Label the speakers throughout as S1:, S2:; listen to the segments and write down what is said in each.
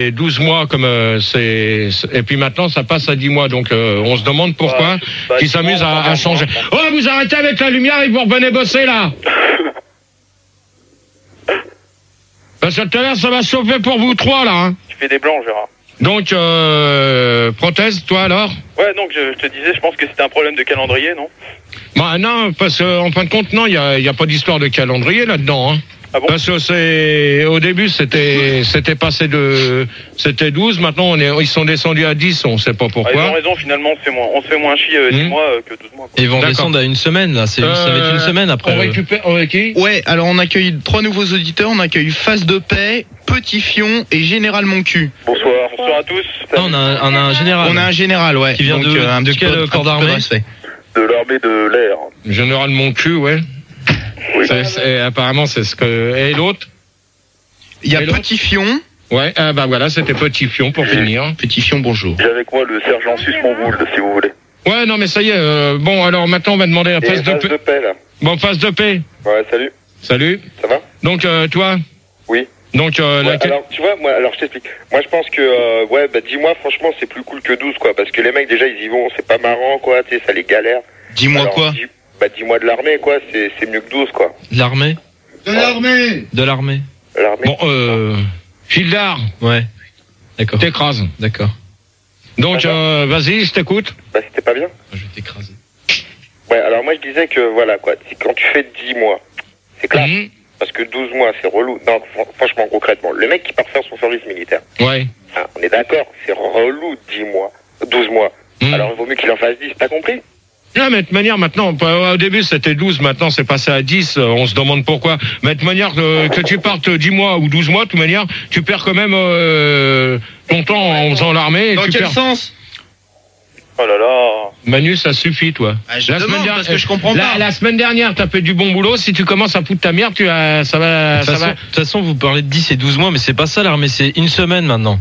S1: 12 mois comme et puis maintenant ça passe à 10 mois. Donc on se demande pourquoi qu'ils s'amusent à changer. Oh, vous arrêtez avec la lumière et vous revenez bosser là. Parce que tout à l'heure ça va chauffer pour vous trois là. Hein.
S2: Tu fais des blancs, Gérard.
S1: Donc prothèse, toi alors?
S2: Ouais, donc je te disais, je pense que c'était un problème de calendrier, non?
S1: Bah non, parce qu'en fin de compte, non, il y a pas d'histoire de calendrier là-dedans. Hein.
S2: Ah bon?
S1: Parce que au début c'était passé c'était 12, maintenant ils sont descendus à 10, on sait pas pourquoi.
S2: Ils ont raison, finalement on se fait moins chier 10 mois que 12 mois. Quoi.
S3: Et ils vont descendre à une semaine là, ça va être une semaine après.
S1: On récupère qui?
S4: Ouais, alors on accueille 3 nouveaux auditeurs, on accueille Face de Paix, Petit Fion et Général Moncu.
S2: Bonsoir à tous.
S3: Non, on a un général.
S4: On a un général, ouais.
S3: Qui vient
S4: donc,
S3: de quel corps d'armée?
S2: De l'armée de l'air.
S1: Général Moncu, ouais.
S2: Oui.
S1: Apparemment c'est ce que... Et l'autre?
S4: Il y a Petit Fion.
S1: Ouais, bah voilà, c'était Petit Fion pour finir.
S4: Petit Fion, bonjour.
S2: J'ai avec moi le sergent Suisse-Mongould, si vous voulez.
S1: Ouais, non mais ça y est, bon alors maintenant on va demander à Face de Paix.
S2: Là.
S1: Bon, Face de Paix.
S2: Ouais, salut.
S1: Salut.
S2: Ça va?
S1: Donc toi?
S2: Oui.
S1: Donc
S2: alors tu vois, alors je t'explique. Moi je pense que 10 mois franchement c'est plus cool que 12 quoi, parce que les mecs déjà ils y vont, c'est pas marrant quoi, tu sais, ça les galère.
S4: 10 mois quoi?
S2: 10 mois de l'armée quoi, c'est mieux que 12 quoi.
S3: De l'armée? De l'armée.
S1: Bon, Fildar.
S3: Ouais. D'accord.
S1: T'écrases.
S3: D'accord.
S1: Donc vas-y, je t'écoute.
S2: Bah c'était pas bien.
S3: Je vais t'écraser.
S2: Ouais, alors moi je disais que voilà quoi, quand tu fais 10 mois, c'est clair. Parce que 12 mois, c'est relou. Non, franchement, concrètement, le mec qui part faire son service militaire.
S1: Ouais.
S2: On est d'accord, c'est relou 12 mois. Alors il vaut mieux qu'il en fasse 10, t'as compris?
S1: Non, mais de toute manière, maintenant, au début c'était 12, maintenant c'est passé à 10, on se demande pourquoi. Mais de toute manière, que tu partes 10 mois ou 12 mois, de toute manière, tu perds quand même ton temps en faisant l'armée.
S4: Dans quel sens?
S2: Oh là là.
S1: Manu, ça suffit, toi.
S4: Je demande parce que je comprends pas.
S1: La semaine dernière, t'as fait du bon boulot. Si tu commences à foutre ta merde, ça va.
S3: De toute façon, vous parlez de 10 et 12 mois, mais c'est pas ça l'armée, c'est une semaine maintenant.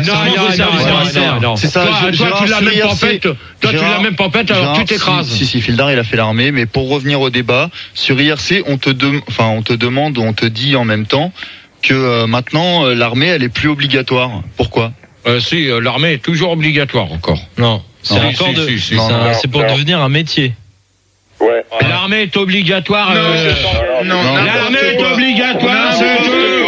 S1: Non.
S5: C'est ça.
S1: Toi, tu l'as même pas faite. Toi, tu l'as même pas faite, alors tu t'écrases.
S5: Si, Fildar, il a fait l'armée, mais pour revenir au débat, sur IRC, on te demande, on te dit en même temps que maintenant, l'armée, elle est plus obligatoire. Pourquoi?
S1: Si, l'armée est toujours obligatoire encore.
S3: Non. C'est pour devenir un métier.
S2: Ouais.
S1: L'armée est obligatoire.
S4: Non.
S1: L'armée est obligatoire, c'est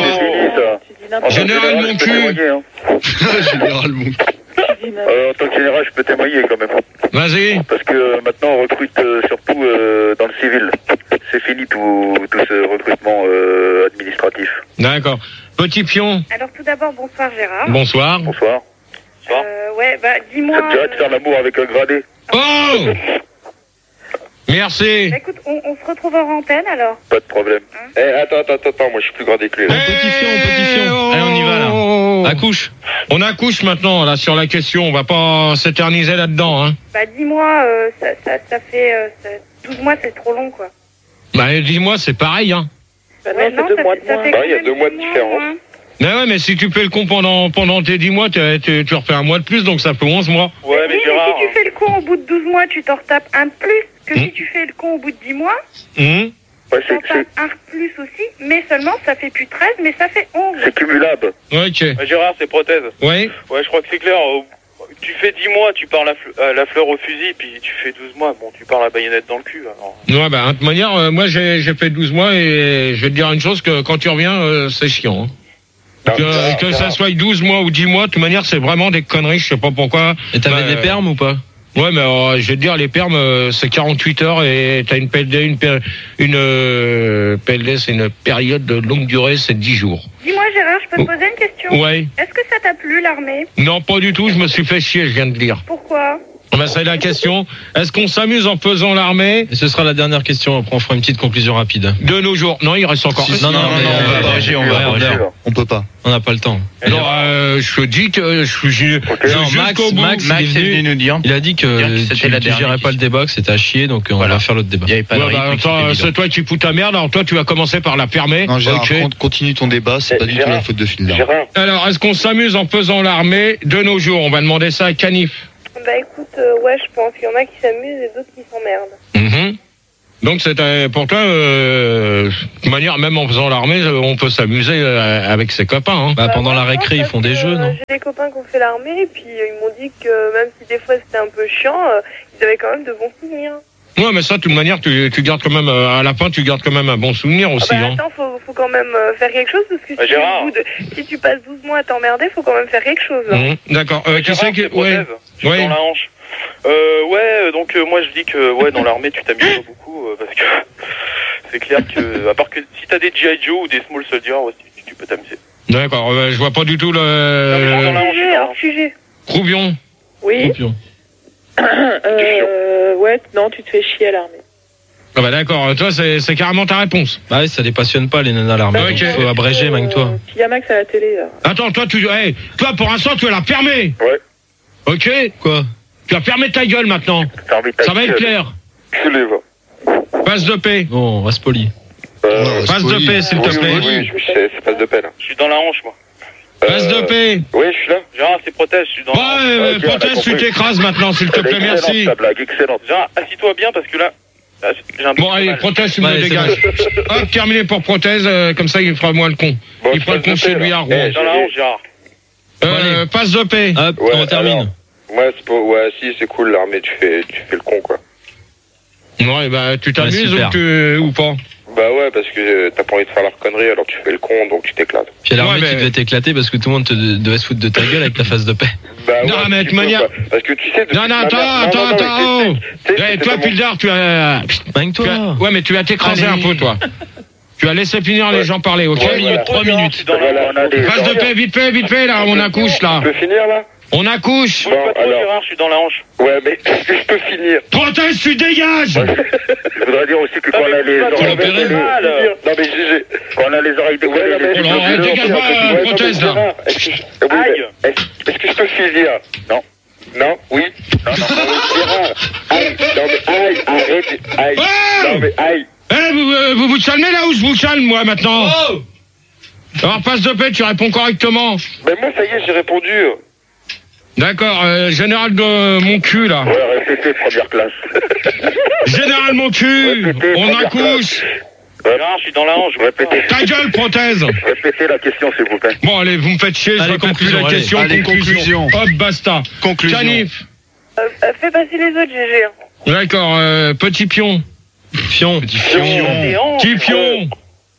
S1: tout. Général Moncu.
S5: Général Moncu.
S2: En tant que général, je peux témoigner quand même.
S1: Vas-y.
S2: Parce que maintenant, on recrute surtout dans le civil. C'est fini tout ce recrutement administratif.
S1: D'accord. Petit Pion.
S6: Alors tout d'abord, bonsoir Gérard.
S1: Bonsoir.
S2: Bonsoir.
S6: Ouais, dis-moi...
S2: Ça te dirait de faire l'amour avec un gradé?
S1: Oh! Merci.
S6: Écoute, on se retrouve en antenne alors.
S2: Pas de problème. Attends, moi je suis plus gradé que lui.
S3: Petit Fion. Allez, on y va là. Accouche.
S1: On accouche maintenant là sur la question, on va pas s'éterniser là-dedans. Hein.
S6: 10 mois, ça fait... 12 mois, c'est trop long quoi.
S1: 10 mois, c'est pareil. Hein.
S6: Ouais, non, ça fait
S2: il y a 2 mois de différence.
S1: Mais si tu fais le con pendant tes 10 mois, tu refais un mois de plus, donc ça fait 11 mois.
S2: Ouais, mais
S6: si tu fais le con au bout de 12 mois, tu t'en retapes un de plus que si tu fais le con au bout de 10 mois.
S2: Ouais,
S6: tu t'en tapes un de plus aussi, mais seulement ça fait plus 13, mais ça fait 11.
S2: C'est cumulable.
S1: Ok.
S2: Gérard, c'est prothèse.
S1: Ouais.
S2: Ouais, je crois que c'est clair. Tu fais 10 mois, tu pars la fleur au fusil, puis tu fais 12 mois, bon, tu pars la baïonnette dans le cul. Alors.
S1: Ouais, de toute manière, moi j'ai fait 12 mois et je vais te dire une chose, que quand tu reviens, c'est chiant. Hein. Que ça soit 12 mois ou 10 mois, de toute manière, c'est vraiment des conneries, je sais pas pourquoi.
S3: Et t'avais des permes ou pas?
S1: Ouais, mais je vais te dire, les permes, c'est 48 heures et t'as une PLD, PLD, c'est une période de longue durée, c'est 10 jours.
S6: Dis-moi Gérard, je peux te poser une question?
S1: Ouais.
S6: Est-ce que ça t'a plu l'armée?
S1: Non, pas du tout, je me suis fait chier, je viens de dire.
S6: Pourquoi?
S1: C'est la question. Est-ce qu'on s'amuse en faisant l'armée?
S3: Et ce sera la dernière question, après on fera une petite conclusion rapide.
S1: De nos jours. Non, il reste encore.
S5: On peut pas.
S3: On n'a pas le temps.
S1: Non, je dis que
S3: Max est venu nous dire. Il a dit que tu ne gérais pas le débat, que c'était à chier, donc on va faire l'autre débat.
S5: Il y avait pas de rythme,
S1: c'est toi qui fous ta merde, alors toi tu vas commencer par la fermer.
S5: Non, Gérard, continue ton débat, c'est pas du tout la faute de Fildar.
S1: Alors, est-ce qu'on s'amuse en faisant l'armée de nos jours? On va demander ça à Canif.
S6: Écoute, ouais, je pense qu'il y en a qui s'amusent et d'autres qui s'emmerdent.
S1: Donc c'était pour toi, de toute manière, même en faisant l'armée, on peut s'amuser avec ses copains. Hein.
S3: Bah, pendant la récré, ils font des jeux, non?
S7: J'ai des copains qui ont fait l'armée, et puis ils m'ont dit que même si des fois c'était un peu chiant, ils avaient quand même de bons souvenirs.
S1: Ouais, mais ça, de toute manière, tu gardes quand même, à la fin, tu gardes quand même un bon souvenir aussi.
S7: Attends, faut quand même faire quelque chose, parce que si tu passes 12 mois à t'emmerder, faut quand même faire quelque chose. Hein.
S1: D'accord. Qui c'est que...
S8: Ouais. Dans la hanche. Donc moi je dis que dans l'armée tu t'amuses pas beaucoup parce que c'est clair que à part que si t'as des G.I. Joe ou des Small Soldiers, tu peux t'amuser.
S1: D'accord, je vois pas du tout le...
S7: hors sujet.
S1: Croupion.
S7: Oui. Croupion. Non, tu te fais chier à l'armée.
S1: Ah bah d'accord, toi c'est carrément ta réponse.
S3: Bah oui, ça les passionne pas les nanas à l'armée. Il faut abréger, même toi.
S7: Il y a Max à la télé là.
S1: Attends, toi pour l'instant tu l'as fermé.
S2: Ouais.
S1: Ok.
S3: Quoi?
S1: Tu as fermé ta gueule maintenant. Ça va être clair. Passe de paix.
S3: Bon, on reste poli.
S1: Passe de paix, s'il te plaît.
S2: Oui, c'est passe de paix là.
S8: Je suis dans la hanche, moi.
S1: Passe de paix.
S2: Oui, je suis là.
S8: Gérard, c'est Prothèse, je suis dans la hanche.
S1: Ouais, Prothèse, tu t'écrases maintenant, s'il te plaît, merci.
S2: Ta blague, excellente.
S8: Gérard, assis-toi bien parce que là, j'ai un peu
S1: bon, allez, Prothèse, tu me dégages. Hop, terminé pour Prothèse, comme ça il fera moi le con. Il fera le con chez lui à Rouen.
S8: Dans la hanche, Gérard.
S1: Passe de paix.
S3: Hop, on termine.
S2: Ouais, si, c'est cool, l'armée, tu fais le con, quoi.
S1: Ouais, bah, tu t'amuses ou pas?
S2: Bah ouais, parce que t'as pas envie de faire la connerie, alors tu fais le con, donc tu t'éclates.
S3: Puis à l'armée, tu devais t'éclater parce que tout le monde devait se foutre de ta gueule avec ta face de paix.
S2: Bah
S1: non, mais de toute manière...
S2: Parce que tu sais...
S1: Non, attends. Toi, Pildar, tu as...
S3: Baigne-toi.
S1: Ouais, mais tu as t'écrasé un peu, toi. Tu as laissé finir les gens parler, ok?
S3: 3 minutes.
S1: Passe de paix, vite fait, là, on accouche, là.
S2: Tu peux finir, là?
S1: On accouche.
S8: Bon, pas trop, Gérard, je suis dans la hanche.
S2: Ouais, mais est-ce que je peux finir?
S1: Prothèse, tu dégages.
S2: Je voudrais dire aussi que quand on a les oreilles décollées... Non, mais GG, quand on a les oreilles décollées...
S1: Dégage pas, Prothèse, là.
S2: Est-ce que je peux finir? Non. Non? Oui? Non, Gérard. Aïe. Non, mais aïe. Arrête. Aïe. Non, mais aïe.
S1: Vous vous calmez là ou je vous calme, moi, maintenant? Alors, passe de paix, tu réponds correctement.
S2: Mais moi, ça y est, j'ai répondu.
S1: D'accord, général de mon cul, là.
S2: Ouais, répétez, première classe.
S1: Général mon cul, on accouche.
S8: Gérard, je suis dans la hanche.
S2: Répétez.
S1: Ta gueule, Prothèse.
S2: Répétez la question, s'il vous plaît.
S1: Bon, allez, vous me faites chier, je répète plus la question. Conclusion. Hop, basta.
S5: Conclusion.
S1: Canif.
S7: Fais passer les autres, GG.
S1: D'accord, petit pion. Petit pion.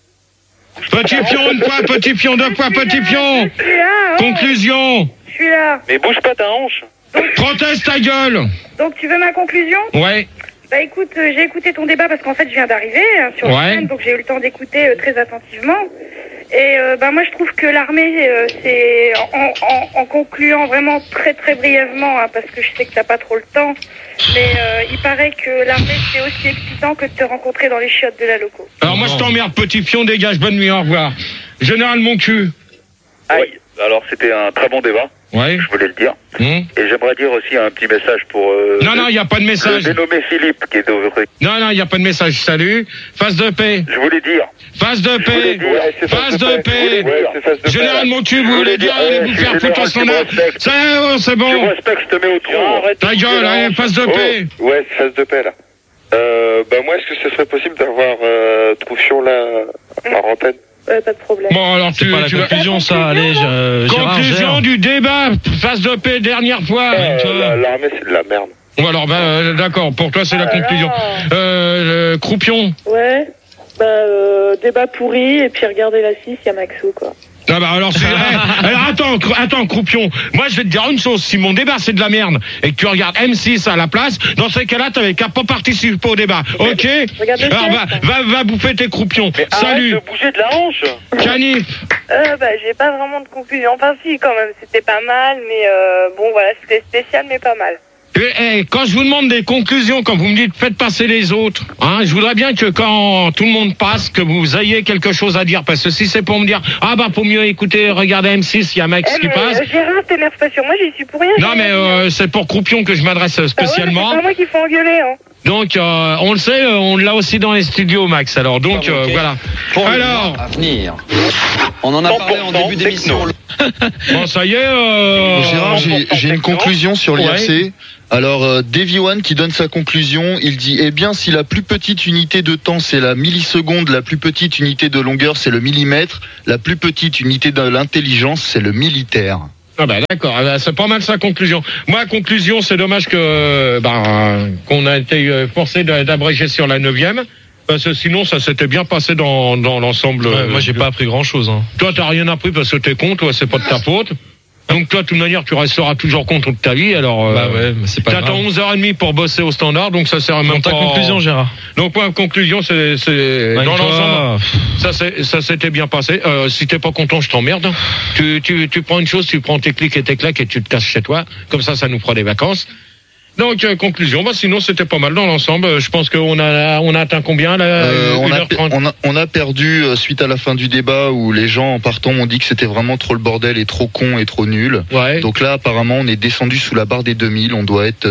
S1: Petit pion une fois, petit pion deux fois, petit pion. Conclusion.
S7: Je suis là.
S8: Mais bouge pas ta hanche.
S1: Prothèse ta gueule.
S7: Donc tu veux ma conclusion?
S1: Ouais.
S7: Bah écoute, j'ai écouté ton débat parce qu'en fait je viens d'arriver sur la scène, donc j'ai eu le temps d'écouter très attentivement. Et moi je trouve que l'armée, c'est en concluant vraiment très très brièvement, parce que je sais que t'as pas trop le temps, mais il paraît que l'armée c'est aussi excitant que de te rencontrer dans les chiottes de la loco.
S1: Alors moi je t'emmerde, petit pion, dégage, bonne nuit, au revoir. Général mon cul.
S2: Aïe. Alors c'était un très bon débat.
S1: Ouais.
S2: Je voulais le dire. Et j'aimerais dire aussi un petit message pour...
S1: non, il n'y a pas de message.
S2: Le dénommé Philippe qui est au...
S1: Non, il n'y a pas de message. Salut. Face de paix.
S2: Je voulais dire.
S1: Face de paix. Face de paix. Général mon cul, vous voulez dire, allez vous faire foutre en standard. C'est bon.
S2: Je respecte, je te mets au tronc.
S1: Ta gueule, allez, face de paix.
S2: Ouais, face de paix, là. Moi, est-ce que ce serait possible d'avoir Troufion, là, par antenne?
S7: Ouais, pas de problème.
S1: Bon, alors
S3: c'est pas la conclusion, ça. Allez,
S1: conclusion du débat. Face de paix, dernière fois.
S2: L'armée, c'est de la merde.
S1: Bon, alors, d'accord. Pour toi, c'est la conclusion. Croupion.
S7: Ouais. Débat pourri, et puis regardez la 6, il y a Maxou, quoi.
S1: Ah bah alors, alors attends, Croupion. Moi, je vais te dire une chose. Si mon débat, c'est de la merde, et que tu regardes M6 à la place, dans ces cas-là, t'avais qu'à pas participer au débat. Ok? Alors, va bouffer tes croupions.
S8: Mais
S1: salut.
S8: Arrête de bouger de la hanche.
S1: Canif.
S7: J'ai pas vraiment de conclusion. Enfin, si, quand même, c'était pas mal, mais bon, voilà, c'était spécial, mais pas mal.
S1: Quand je vous demande des conclusions, quand vous me dites faites passer les autres, je voudrais bien que quand tout le monde passe, que vous ayez quelque chose à dire. Parce que si c'est pour me dire, pour mieux écouter, regarder M6, il y a Max qui passe.
S7: Gérard, t'énerve pas sur moi, j'y suis pour rien.
S1: Non, mais c'est pour Croupion que je m'adresse spécialement.
S7: C'est pas moi qui faut engueuler,
S1: Donc, on le sait, on l'a aussi dans les studios, Max. Alors, donc, voilà. Alors,
S9: à venir. On en a parlé en début d'émission.
S1: Bon, ça y est.
S5: Gérard, j'ai une conclusion sur l'IRC. Alors, Davy One qui donne sa conclusion, il dit, eh bien, si la plus petite unité de temps c'est la milliseconde, la plus petite unité de longueur c'est le millimètre, la plus petite unité de l'intelligence c'est le militaire.
S1: Ah bah d'accord, c'est pas mal sa conclusion. Moi, conclusion, c'est dommage que qu'on a été forcé d'abréger sur la 9e. Parce que sinon, ça s'était bien passé dans l'ensemble.
S3: Moi, j'ai pas appris grand-chose. Hein.
S1: Toi, t'as rien appris parce que t'es con, toi, c'est pas de ta faute. Donc toi, de toute manière, tu resteras toujours con toute ta vie. Alors,
S3: ouais, mais c'est pas grave.
S1: T'attends 11h30 pour bosser au standard, donc ça sert même pas.
S3: Ta conclusion, Gérard.
S1: Donc moi, conclusion, c'est dans l'ensemble, ça s'était bien passé. Si t'es pas content, je t'emmerde. Tu prends une chose, tu prends tes clics et tes claques et tu te casses chez toi. Comme ça nous fera des vacances. Donc conclusion, sinon c'était pas mal dans l'ensemble. Je pense qu'on a atteint combien là,
S5: on a perdu suite à la fin du débat où les gens en partant m'ont dit que c'était vraiment trop le bordel et trop con et trop nul.
S1: Ouais.
S5: Donc là apparemment on est descendu sous la barre des 2000, on doit être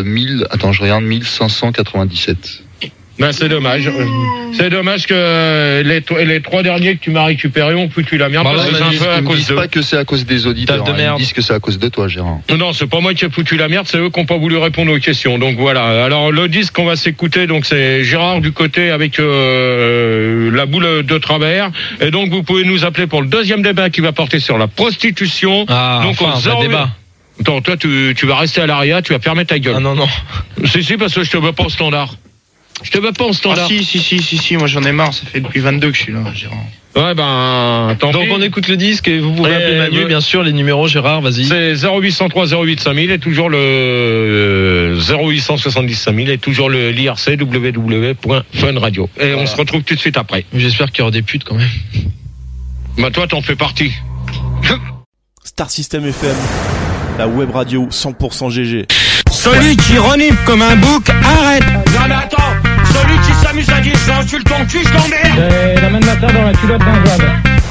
S5: 1597.
S1: C'est dommage. C'est dommage que les 3 derniers que tu m'as récupérés ont foutu la merde.
S5: Ils ne disent pas que c'est à cause des auditeurs. Ils disent que c'est à cause de toi, Gérard.
S1: Non, c'est pas moi qui ai foutu la merde, c'est eux qui n'ont pas voulu répondre aux questions. Donc voilà. Alors le disque qu'on va s'écouter, donc c'est Gérard du côté avec la boule de travers. Et donc vous pouvez nous appeler pour le deuxième débat qui va porter sur la prostitution.
S3: Donc on va débat.
S1: Attends, toi tu vas rester à l'arrière, tu vas fermer ta gueule.
S3: Ah non.
S1: Si, parce que je te veux pas au standard. Je te veux pas au standard.
S4: Si, moi j'en ai marre, ça fait depuis 22 que je suis là, Gérard.
S1: Ouais, tant
S3: donc
S1: pis.
S3: on écoute le disque et vous pouvez appeler Manu, bien sûr, les numéros, Gérard, vas-y.
S1: C'est 0803 08 5000 et toujours le 0870 5000 et toujours le l'IRC www.funradio. Et on se retrouve tout de suite après.
S3: J'espère qu'il y aura des putes quand même.
S1: Toi t'en fais partie.
S10: Star System FM, la web radio 100% GG.
S11: Celui qui renifle comme un bouc, arrête.
S12: Non mais attends, celui qui s'amuse à dire j'insulte ton cul, je t'emmerde.
S13: La main de matin dans la culotte d'un job.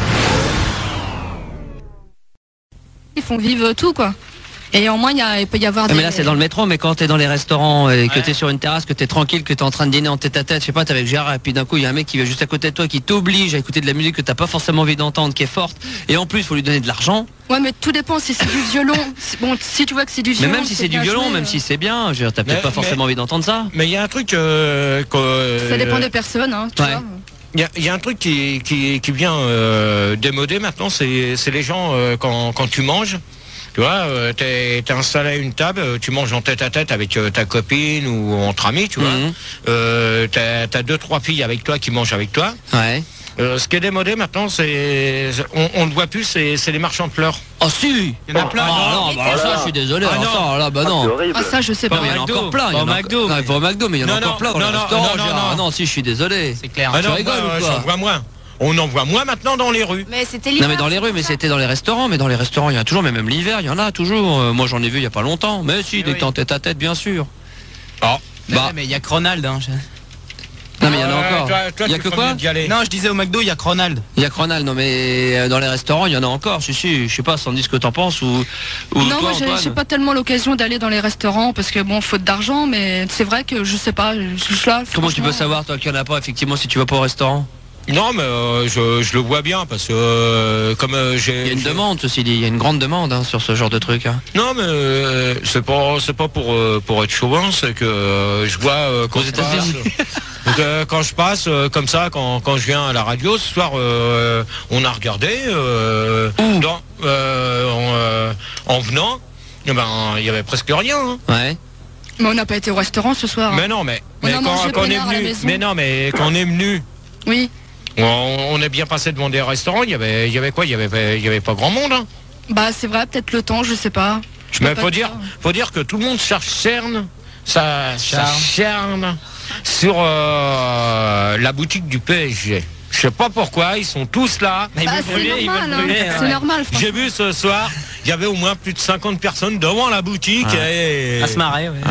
S14: Ils font vivre tout quoi. Et au moins il peut y avoir des...
S15: Mais là c'est dans le métro, mais quand t'es dans les restaurants et que t'es sur une terrasse, que t'es tranquille, que t'es en train de dîner en tête à tête, je sais pas, t'es avec Gérard et puis d'un coup il y a un mec qui va juste à côté de toi qui t'oblige à écouter de la musique que t'as pas forcément envie d'entendre, qui est forte, et en plus faut lui donner de l'argent.
S14: Ouais mais tout dépend, si c'est du violon, bon si tu vois que c'est du violon...
S15: Mais même si c'est du violon, même si c'est bien, t'as peut-être pas forcément envie d'entendre ça.
S12: Mais il y a un truc
S14: ça dépend des personnes, hein, tu vois.
S12: Il y a un truc qui vient démodé maintenant, c'est les gens quand tu manges. Tu vois, t'es installé à une table, tu manges en tête à tête avec ta copine ou entre amis, tu vois. T'as 2-3 filles avec toi qui mangent avec toi.
S15: Ouais.
S12: Ce qui est démodé maintenant, c'est on ne voit plus, c'est les marchands de fleurs.
S15: Oh si, il y en a plein. Ça je suis désolé.
S14: Ça je sais pas.
S15: Il y en a encore plein. Il y en a McDo. Non, pas au McDo, mais il y en a encore plein dans le restaurant. Non, si je suis désolé.
S12: C'est clair. Tu rigoles ou quoi ? J'en vois moins. On en voit moins maintenant dans les rues.
S14: Mais c'était
S15: l'hiver. Non mais dans les rues, mais c'était dans les restaurants. Mais dans les restaurants, il y en a toujours, mais même l'hiver, il y en a toujours. Moi j'en ai vu il y a pas longtemps. Mais si, dès que t'es en tête à tête, bien sûr.
S16: Mais il y a que Ronald. Hein.
S15: Non mais il y en a encore. Il y a que quoi ?
S16: Non, je disais au McDo, il y a que Ronald.
S15: Il y a que Ronald, non mais dans les restaurants, il y en a encore. Si, je sais pas, sans dire ce que t'en penses ou
S14: non,
S15: toi,
S14: moi j'ai pas tellement l'occasion d'aller dans les restaurants parce que bon, faute d'argent, mais c'est vrai que je sais pas.
S15: Comment tu peux savoir toi qu'il y en a pas effectivement si tu vas pas au restaurant ?
S12: Non mais je le vois bien parce que comme j'ai...
S15: Il y a une demande ceci dit, il y a une grande demande sur ce genre de truc. Hein.
S12: Non mais c'est pas pour être chauvin, c'est que je vois quand je passe comme ça, quand je viens à la radio ce soir, on a regardé en venant, il y avait presque rien. Hein.
S15: Ouais.
S14: Mais on n'a pas été au restaurant ce soir.
S12: Mais non mais quand on est venu, mais quand on est venu.
S14: Oui.
S12: On est bien passé devant des restaurants, il y avait quoi ? Il y avait pas grand monde. Hein.
S14: Bah c'est vrai, peut-être le temps, je sais pas.
S12: Mais faut dire que tout le monde cherne sur la boutique du PSG. Je sais pas pourquoi, ils sont tous là.
S14: C'est normal,
S12: J'ai vu ce soir, il y avait au moins plus de 50 personnes devant la boutique et...
S16: À se marrer, ouais.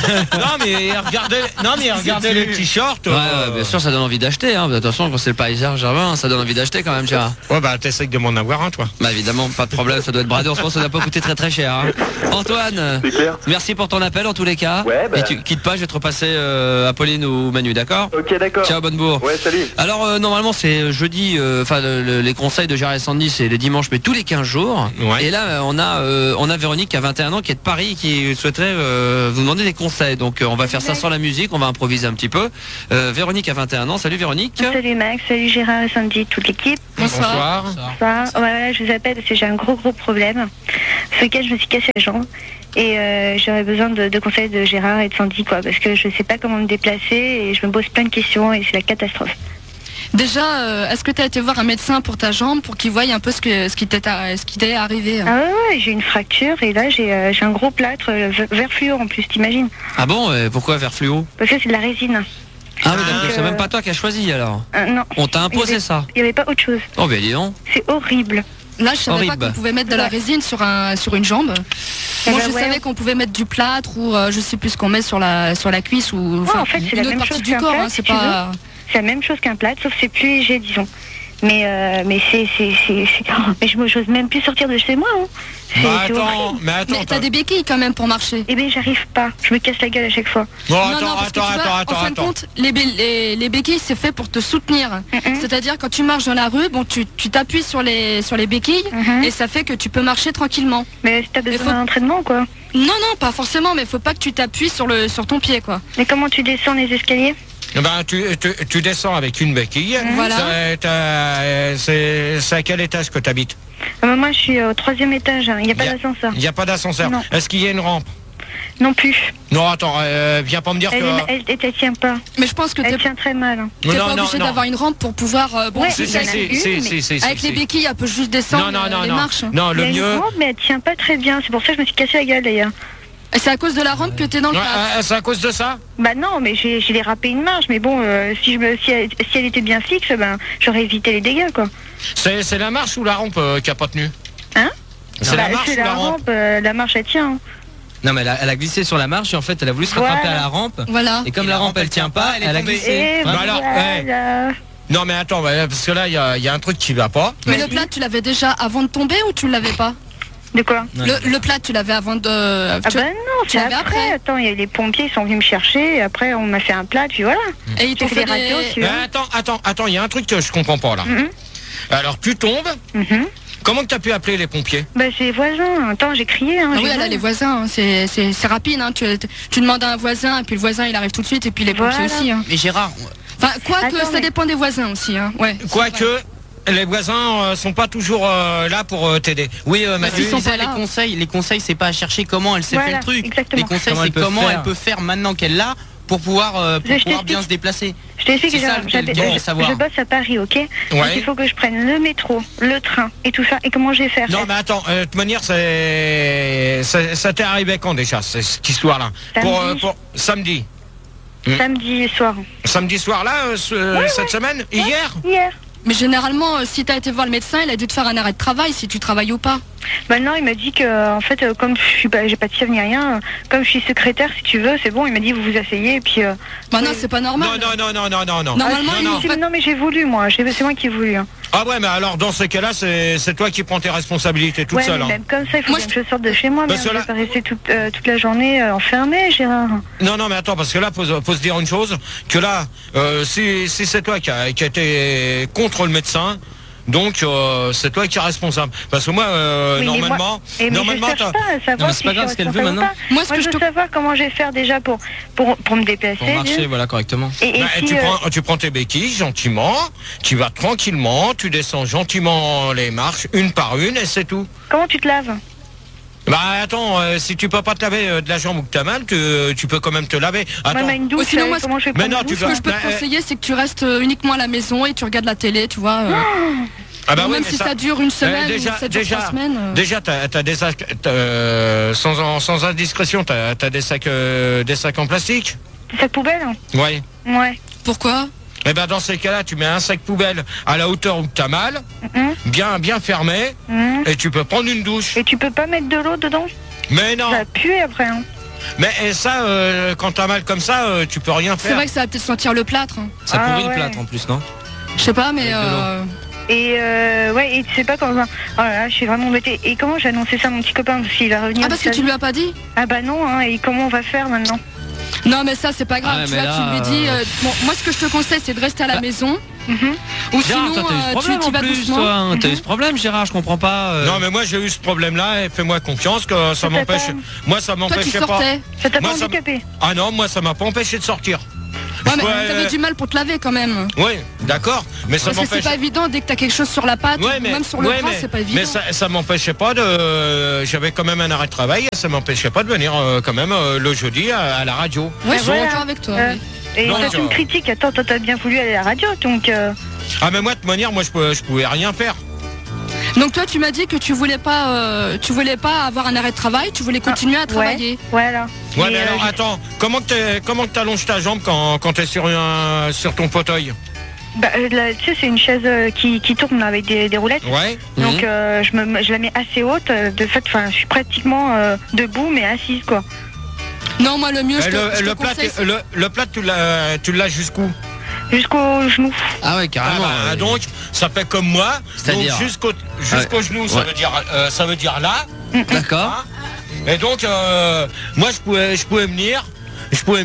S12: regardez les t-shirts.
S15: Bien sûr, ça donne envie d'acheter. Hein. De toute façon, quand c'est le Paris Saint-Germain, ça donne envie d'acheter quand même, Gérard.
S12: Ouais, bah t'essayes de m'en avoir un, toi.
S15: Bah évidemment, pas de problème, ça doit être bradé. En ce moment, ça n'a pas coûté très cher. Hein. Antoine, merci pour ton appel en tous les cas.
S17: Ouais, bah...
S15: Et tu quittes pas, je vais te repasser Apolline ou Manu, d'accord?
S17: Ok, d'accord.
S15: Ciao, bonne bourre.
S17: Ouais, salut.
S15: Alors, normalement, c'est jeudi, les conseils de Gérard et Sandy, c'est les dimanches, mais tous les 15 jours. Ouais. Et là, on a Véronique qui a 21 ans, qui est de Paris, qui souhaiterait vous demander des conseils. Donc, on va faire ça sans la musique, on va improviser un petit peu. Véronique a 21 ans. Salut Véronique.
S7: Salut Max, salut Gérard et Sandy, toute l'équipe.
S15: Bonsoir.
S7: Bonsoir. Ouais, je vous appelle parce que j'ai un gros problème. Ce week-end, je me suis cassé la jambe. Et j'aurais besoin de conseils de Gérard et de Sandy, quoi, parce que je sais pas comment me déplacer et je me pose plein de questions et c'est la catastrophe.
S14: Déjà, est-ce que tu as été voir un médecin pour ta jambe pour qu'il voie un peu ce qui t'est arrivé?
S7: Ah ouais, j'ai une fracture et là j'ai un gros plâtre vert fluo en plus, t'imagines?
S15: Ah bon, pourquoi vert fluo?
S7: Parce que c'est de la résine.
S15: Ah oui, d'accord, c'est même pas toi qui as choisi alors?
S7: Non.
S15: On t'a imposé ça?
S7: Il n'y avait pas autre chose.
S15: Oh ben dis donc.
S7: C'est horrible.
S14: Là, je savais pas qu'on pouvait mettre de la résine sur une jambe. Moi, je savais qu'on pouvait mettre du plâtre ou je sais plus ce qu'on met sur la cuisse ou
S7: en fait, c'est la même chose
S14: du corps.
S7: Plâtre,
S14: c'est pas.
S7: C'est la même chose qu'un plâtre, sauf que c'est plus léger, disons. Mais j'ose même plus sortir de chez moi. Hein.
S14: Mais t'as des béquilles quand même pour marcher.
S7: Eh bien, j'arrive pas. Je me casse la gueule à chaque fois.
S12: Non,
S14: En fin de compte, les béquilles, c'est fait pour te soutenir. C'est-à-dire, quand tu marches dans la rue, bon, tu t'appuies sur les béquilles et ça fait que tu peux marcher tranquillement.
S7: Mais t'as besoin d'entraînement, quoi.
S14: Non, pas forcément, mais faut pas que tu t'appuies sur ton pied, quoi.
S7: Mais comment tu descends les escaliers?
S12: Ben, tu descends avec une béquille.
S14: Voilà.
S12: C'est à quel étage que tu habites?
S7: Moi, je suis au 3e étage. Il n'y a pas d'ascenseur.
S12: Il n'y a pas d'ascenseur. Est-ce qu'il y a une rampe?
S7: Non plus.
S12: Non, attends, viens pas me dire
S7: elle tient pas.
S14: Mais je pense que
S7: elle tient très mal.
S14: T'es pas obligé d'avoir une rampe pour pouvoir... avec les béquilles, elle peut juste descendre les marches.
S12: Non, le mieux...
S7: Il y a une rampe, mais elle tient pas très bien. C'est pour ça que je me suis cassé la gueule, d'ailleurs.
S14: Et c'est à cause de la rampe que t'es dans le plâtre.
S12: C'est à cause de ça?
S7: Bah non, mais j'ai dérapé une marche. Mais bon, si elle était bien fixe, j'aurais évité les dégâts, quoi.
S12: C'est la marche ou la rampe qui a pas tenu?
S7: Hein?
S12: C'est la marche ou la rampe?
S7: La marche, elle tient.
S15: Non, mais elle a glissé sur la marche et en fait elle a voulu se rattraper à la rampe.
S14: Voilà.
S15: Et comme la rampe elle tient pas, elle a glissé.
S12: Non mais attends, parce que là il y a un truc qui va pas.
S14: Mais le plâtre, tu l'avais déjà avant de tomber ou tu l'avais pas?
S7: De quoi?
S14: Le plâtre, tu l'avais avant de...
S7: Ah bah non, c'est après. Attends, il y a les pompiers, ils sont venus me chercher. Après, on m'a fait un plâtre, puis voilà.
S14: Et ils t'ont fait des
S7: radios, tu vois.
S12: Attends, il y a un truc que je comprends pas là. Alors tu tombes. Comment tu as pu appeler les pompiers?
S7: Bah c'est les voisins. Attends, j'ai crié. Hein,
S14: oui, elle a les voisins. Hein. C'est rapide. Hein. Tu demandes à un voisin et puis le voisin il arrive tout de suite et puis les pompiers aussi. Hein.
S16: Mais Gérard...
S14: Enfin, quoique ça dépend des voisins aussi. Hein. Ouais,
S12: quoique... Les voisins sont pas toujours là pour t'aider. Oui, Mathieu.
S16: Les conseils, c'est pas à chercher comment elle s'est fait le truc.
S7: Exactement.
S16: Les conseils, c'est comment elle peut faire maintenant qu'elle l'a pour pouvoir bien se déplacer.
S7: Je t'explique que je bosse à Paris, ok? Donc il faut que je prenne le métro, le train et tout ça. Et comment je vais faire?
S12: Non, mais attends, de toute manière, ça t'est arrivé quand déjà, cette histoire-là? Pour samedi.
S7: Samedi soir.
S12: Samedi soir là, cette semaine? Hier?
S7: Hier.
S14: Mais généralement, si tu as été voir le médecin, il a dû te faire un arrêt de travail si tu travailles ou pas.
S7: Bah non, il m'a dit que en fait, comme j'ai pas de chef ni rien, comme je suis secrétaire, si tu veux, c'est bon. Il m'a dit vous vous asseyez et puis.
S14: Bah non, c'est pas normal.
S12: Non.
S14: Normalement,
S7: non, mais j'ai voulu moi. C'est moi qui ai voulu. Hein.
S12: Ah ouais, mais alors dans ce cas-là, c'est toi qui prends tes responsabilités toute seule.
S7: Même comme ça, il faut que je sorte de chez moi. Mais je vais pas rester toute la journée enfermée, Gérard.
S12: Non, mais attends, parce que là, faut se dire une chose, que là, si c'est toi qui a été contre le médecin. Donc c'est toi qui es responsable. Parce que moi, normalement,
S7: je c'est
S15: pas grave ce qu'elle veut maintenant.
S7: Moi, je veux savoir comment je vais faire déjà pour me déplacer.
S15: Pour marcher, voilà, correctement.
S12: Tu prends tes béquilles gentiment, tu vas tranquillement, tu descends gentiment les marches une par une et c'est tout.
S7: Comment tu te laves?
S12: Bah attends, si tu peux pas te laver de la jambe ou que t'as mal, tu peux quand même te laver. Attends.
S7: Une douche,
S14: sinon, moi,
S7: comment je fais?
S14: Ce que je peux te conseiller, c'est que tu restes uniquement à la maison et tu regardes la télé, tu vois. Même si ça dure une semaine ou ça dure 3 semaines.
S12: Déjà, t'as des sacs, sans indiscrétion, t'as des sacs en plastique.
S7: Des sacs poubelles?
S12: Ouais.
S7: Ouais.
S14: Pourquoi?
S12: Eh ben dans ces cas-là, tu mets un sac poubelle à la hauteur où t'as mal, bien fermé, et tu peux prendre une douche.
S7: Et tu peux pas mettre de l'eau dedans?
S12: Mais non.
S7: Ça va puer après. Hein.
S12: Mais et ça, quand t'as mal comme ça, tu peux rien faire.
S14: C'est vrai que ça va peut-être sentir le plâtre.
S15: Ça pourrit le plâtre en plus, non?
S14: Je sais pas, mais.
S7: Et ouais, et tu sais pas comment. Oh là là, je suis vraiment embêtée. Et comment j'ai annoncé ça à mon petit copain parce qu'il va revenir?
S14: Ah, parce que tu lui as pas dit?
S7: Ah bah non, hein, et comment on va faire maintenant?
S14: Non, mais ça, c'est pas grave. Tu lui dis. Bon, moi, ce que je te conseille, c'est de rester à la maison. Ou
S15: Gérard,
S14: sinon,
S15: tu vas doucement. Toi, t'as eu ce problème, Gérard, je comprends pas.
S12: Non, mais moi, j'ai eu ce problème-là, et fais-moi confiance que ça m'empêche. Moi, ça m'empêchait pas.
S7: Ça t'a pas handicapé?
S12: Ah non, moi, ça m'a pas empêché de sortir.
S14: Ouais, mais t'avais du mal pour te laver quand même.
S12: Oui, d'accord, mais ça m'empêche.
S14: C'est pas évident dès que t'as quelque chose sur la patte, même sur le bras, c'est pas évident.
S12: Mais ça m'empêchait pas de. J'avais quand même un arrêt de travail, et ça m'empêchait pas de venir quand même le jeudi à la radio.
S14: Ouais, je suis d'accord avec toi.
S7: Et t'as une critique, attends, toi t'as bien voulu aller à la radio, donc.
S12: Ah mais moi de toute manière, je pouvais rien faire.
S14: Donc toi tu m'as dit que tu voulais pas avoir un arrêt de travail, tu voulais continuer à travailler.
S7: Voilà.
S12: Ouais, mais alors attends, comment que t'allonges ta jambe quand t'es sur ton fauteuil?
S7: Bah, là, tu sais, c'est une chaise qui tourne avec des roulettes.
S12: Ouais.
S7: Donc je la mets assez haute. De fait, je suis pratiquement debout mais assise quoi.
S14: Non, moi le mieux.
S12: Le plat, tu l'as jusqu'où?
S7: Jusqu'au genou.
S15: Ah ouais, carrément.
S12: Donc ça fait comme moi.
S15: C'est-à-dire
S12: jusqu'au genou, ça veut dire là.
S15: D'accord.
S12: Et donc moi je pouvais venir. Je pouvais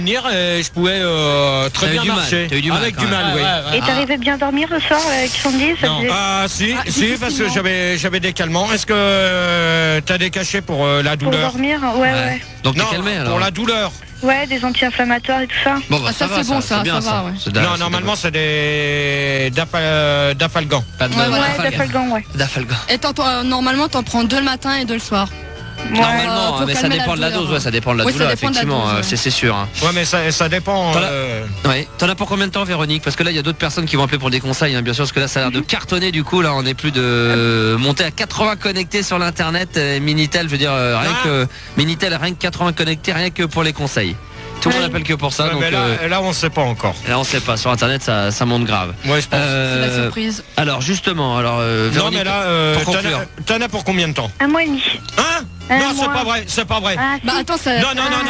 S12: très bien marcher.
S15: T'as eu du mal,
S12: avec du mal, oui.
S7: Et t'arrivais bien à dormir le soir avec Sandy?
S12: Non. Si, parce que j'avais des calmants. Est-ce que t'as des cachets pour la douleur?
S7: Pour dormir, ouais.
S15: Donc t'es calmé alors?
S12: Pour la douleur.
S7: Ouais, des anti-inflammatoires et tout ça.
S15: Bon, bah,
S14: ça c'est bon, ça va.
S12: Non, normalement c'est des Dafalgan.
S7: Dafalgan, ouais.
S15: Dafalgan.
S14: Et normalement t'en prends 2 le matin et 2 le soir.
S15: Normalement, mais ça dépend de la dose, ça dépend de la douleur, effectivement, c'est sûr.
S12: Ouais, mais ça dépend.
S15: Ouais. T'en as pour combien de temps, Véronique? Parce que là, il y a d'autres personnes qui vont appeler pour des conseils, bien sûr, parce que là, ça a l'air de cartonner. Du coup, là, on est plus de monter à 80 connectés sur l'internet. Minitel, je veux dire, Minitel, rien que 80 connectés, rien que pour les conseils. Tout le monde appelle que pour ça.
S12: Ouais,
S15: donc,
S12: mais là, on sait pas encore.
S15: Là, on sait pas. Sur internet, ça monte grave.
S12: Ouais, je pense.
S14: C'est la surprise.
S15: Alors, justement, Véronique,
S12: non, mais là, t'en as pour combien de temps?
S7: 1 mois et demi.
S12: Hein? Non, c'est pas vrai.
S7: Ah,
S14: bah attends, ça.
S12: Non.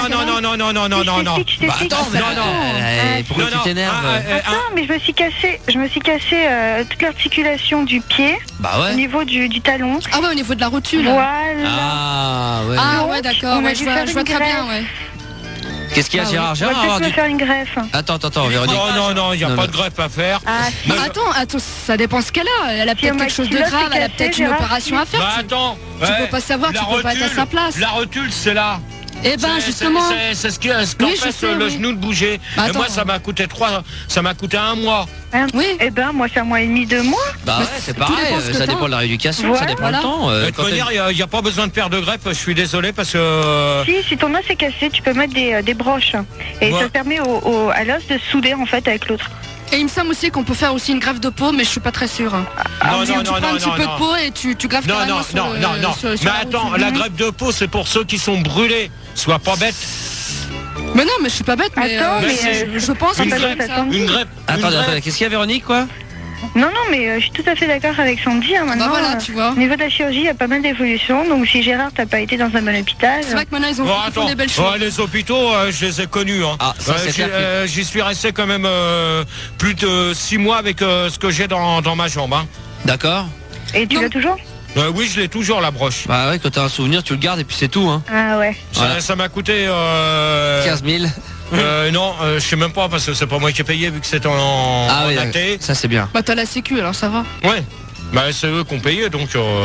S15: Bah attends, pourquoi tu t'énerves?
S7: Attends, mais je me suis cassé toute l'articulation du pied.
S15: Bah ouais.
S7: Au niveau du talon.
S14: Ah ouais, au niveau de la rotule.
S7: Voilà.
S15: Ah ouais.
S14: Ah ouais, d'accord. Je vois très bien, ouais.
S15: Qu'est-ce qu'il y a, Gérard?
S7: On va peut-être me faire une greffe.
S15: Attends, Véronique.
S12: Non, il n'y a pas de greffe à faire.
S14: Bah attends, ça dépend ce qu'elle a. Elle a peut-être quelque chose de grave, elle a peut-être une opération à faire.
S12: Bah attends.
S14: Tu peux pas savoir, tu peux pas être à sa place.
S12: La rotule, c'est là.
S14: Eh ben justement,
S12: c'est ce qui empêche le genou de bouger. Et moi, ça m'a coûté 1 mois.
S7: Oui. Eh ben moi, c'est 1 mois et demi, 2 mois.
S15: Bah ouais, c'est pareil. Ça dépend de la rééducation, ça dépend du temps.
S12: De toute manière, il n'y a pas besoin de faire de greffe. Je suis désolé parce que.
S7: Si ton os est cassé, tu peux mettre des broches et ça permet à l'os de souder en fait avec l'autre.
S14: Et il me semble aussi qu'on peut faire aussi une greffe de peau, mais je suis pas très sûre.
S12: Non.
S14: Tu prends un petit peu de peau et tu graffes carrément sur
S12: Non. Mais attends, la greffe de peau, c'est pour ceux qui sont brûlés. Sois pas bête.
S14: Mais non, mais je suis pas bête. Mais je pense
S12: une greffe.
S15: Attends, qu'est-ce qu'il y a, Véronique, quoi?
S7: Non, mais je suis tout à fait d'accord avec Sandy. Maintenant,
S14: voilà, tu vois.
S7: Au niveau de la chirurgie, il y a pas mal d'évolutions. Donc, si Gérard, t'as pas été dans un bon hôpital.
S14: C'est vrai que maintenant, ils font des belles choses.
S12: Les hôpitaux, je les ai connus. J'y suis resté quand même plus de 6 mois avec ce que j'ai dans ma jambe.
S15: D'accord.
S7: Et tu l'as toujours?
S12: Oui, je l'ai toujours, la broche.
S15: Bah ouais, quand t'as un souvenir, tu le gardes et puis c'est tout.
S7: Ah ouais.
S12: Ça m'a coûté
S15: 15 000.
S12: Non, je sais même pas parce que c'est pas moi qui ai payé vu que c'était en AT.
S15: Ça c'est bien.
S14: Bah t'as la sécu alors ça va.
S12: Ouais. Bah c'est eux qui ont payé donc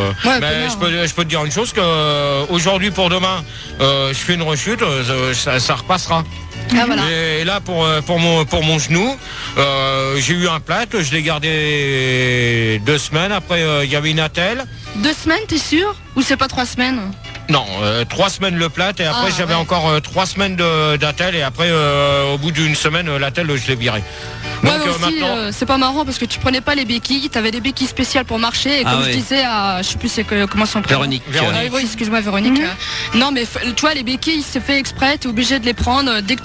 S12: je peux te dire une chose que aujourd'hui pour demain je fais une rechute, ça repassera.
S14: Ah, voilà.
S12: Et là pour mon genou, j'ai eu un plâtre, je l'ai gardé 2 semaines. Après il y avait une attelle.
S14: 2 semaines, t'es sûr? Ou c'est pas 3 semaines?
S12: Non, 3 semaines le plâtre et après j'avais encore 3 semaines d'attelle et après au bout d'une semaine l'attelle je l'ai viré.
S14: Ouais, mais aussi, c'est pas marrant parce que tu prenais pas les béquilles, t'avais des béquilles spéciales pour marcher et comme je disais à, je sais plus comment son prénom.
S15: Véronique.
S14: Oui, excuse-moi Véronique. Non mais tu vois les béquilles c'est fait exprès, t'es obligé de les prendre dès que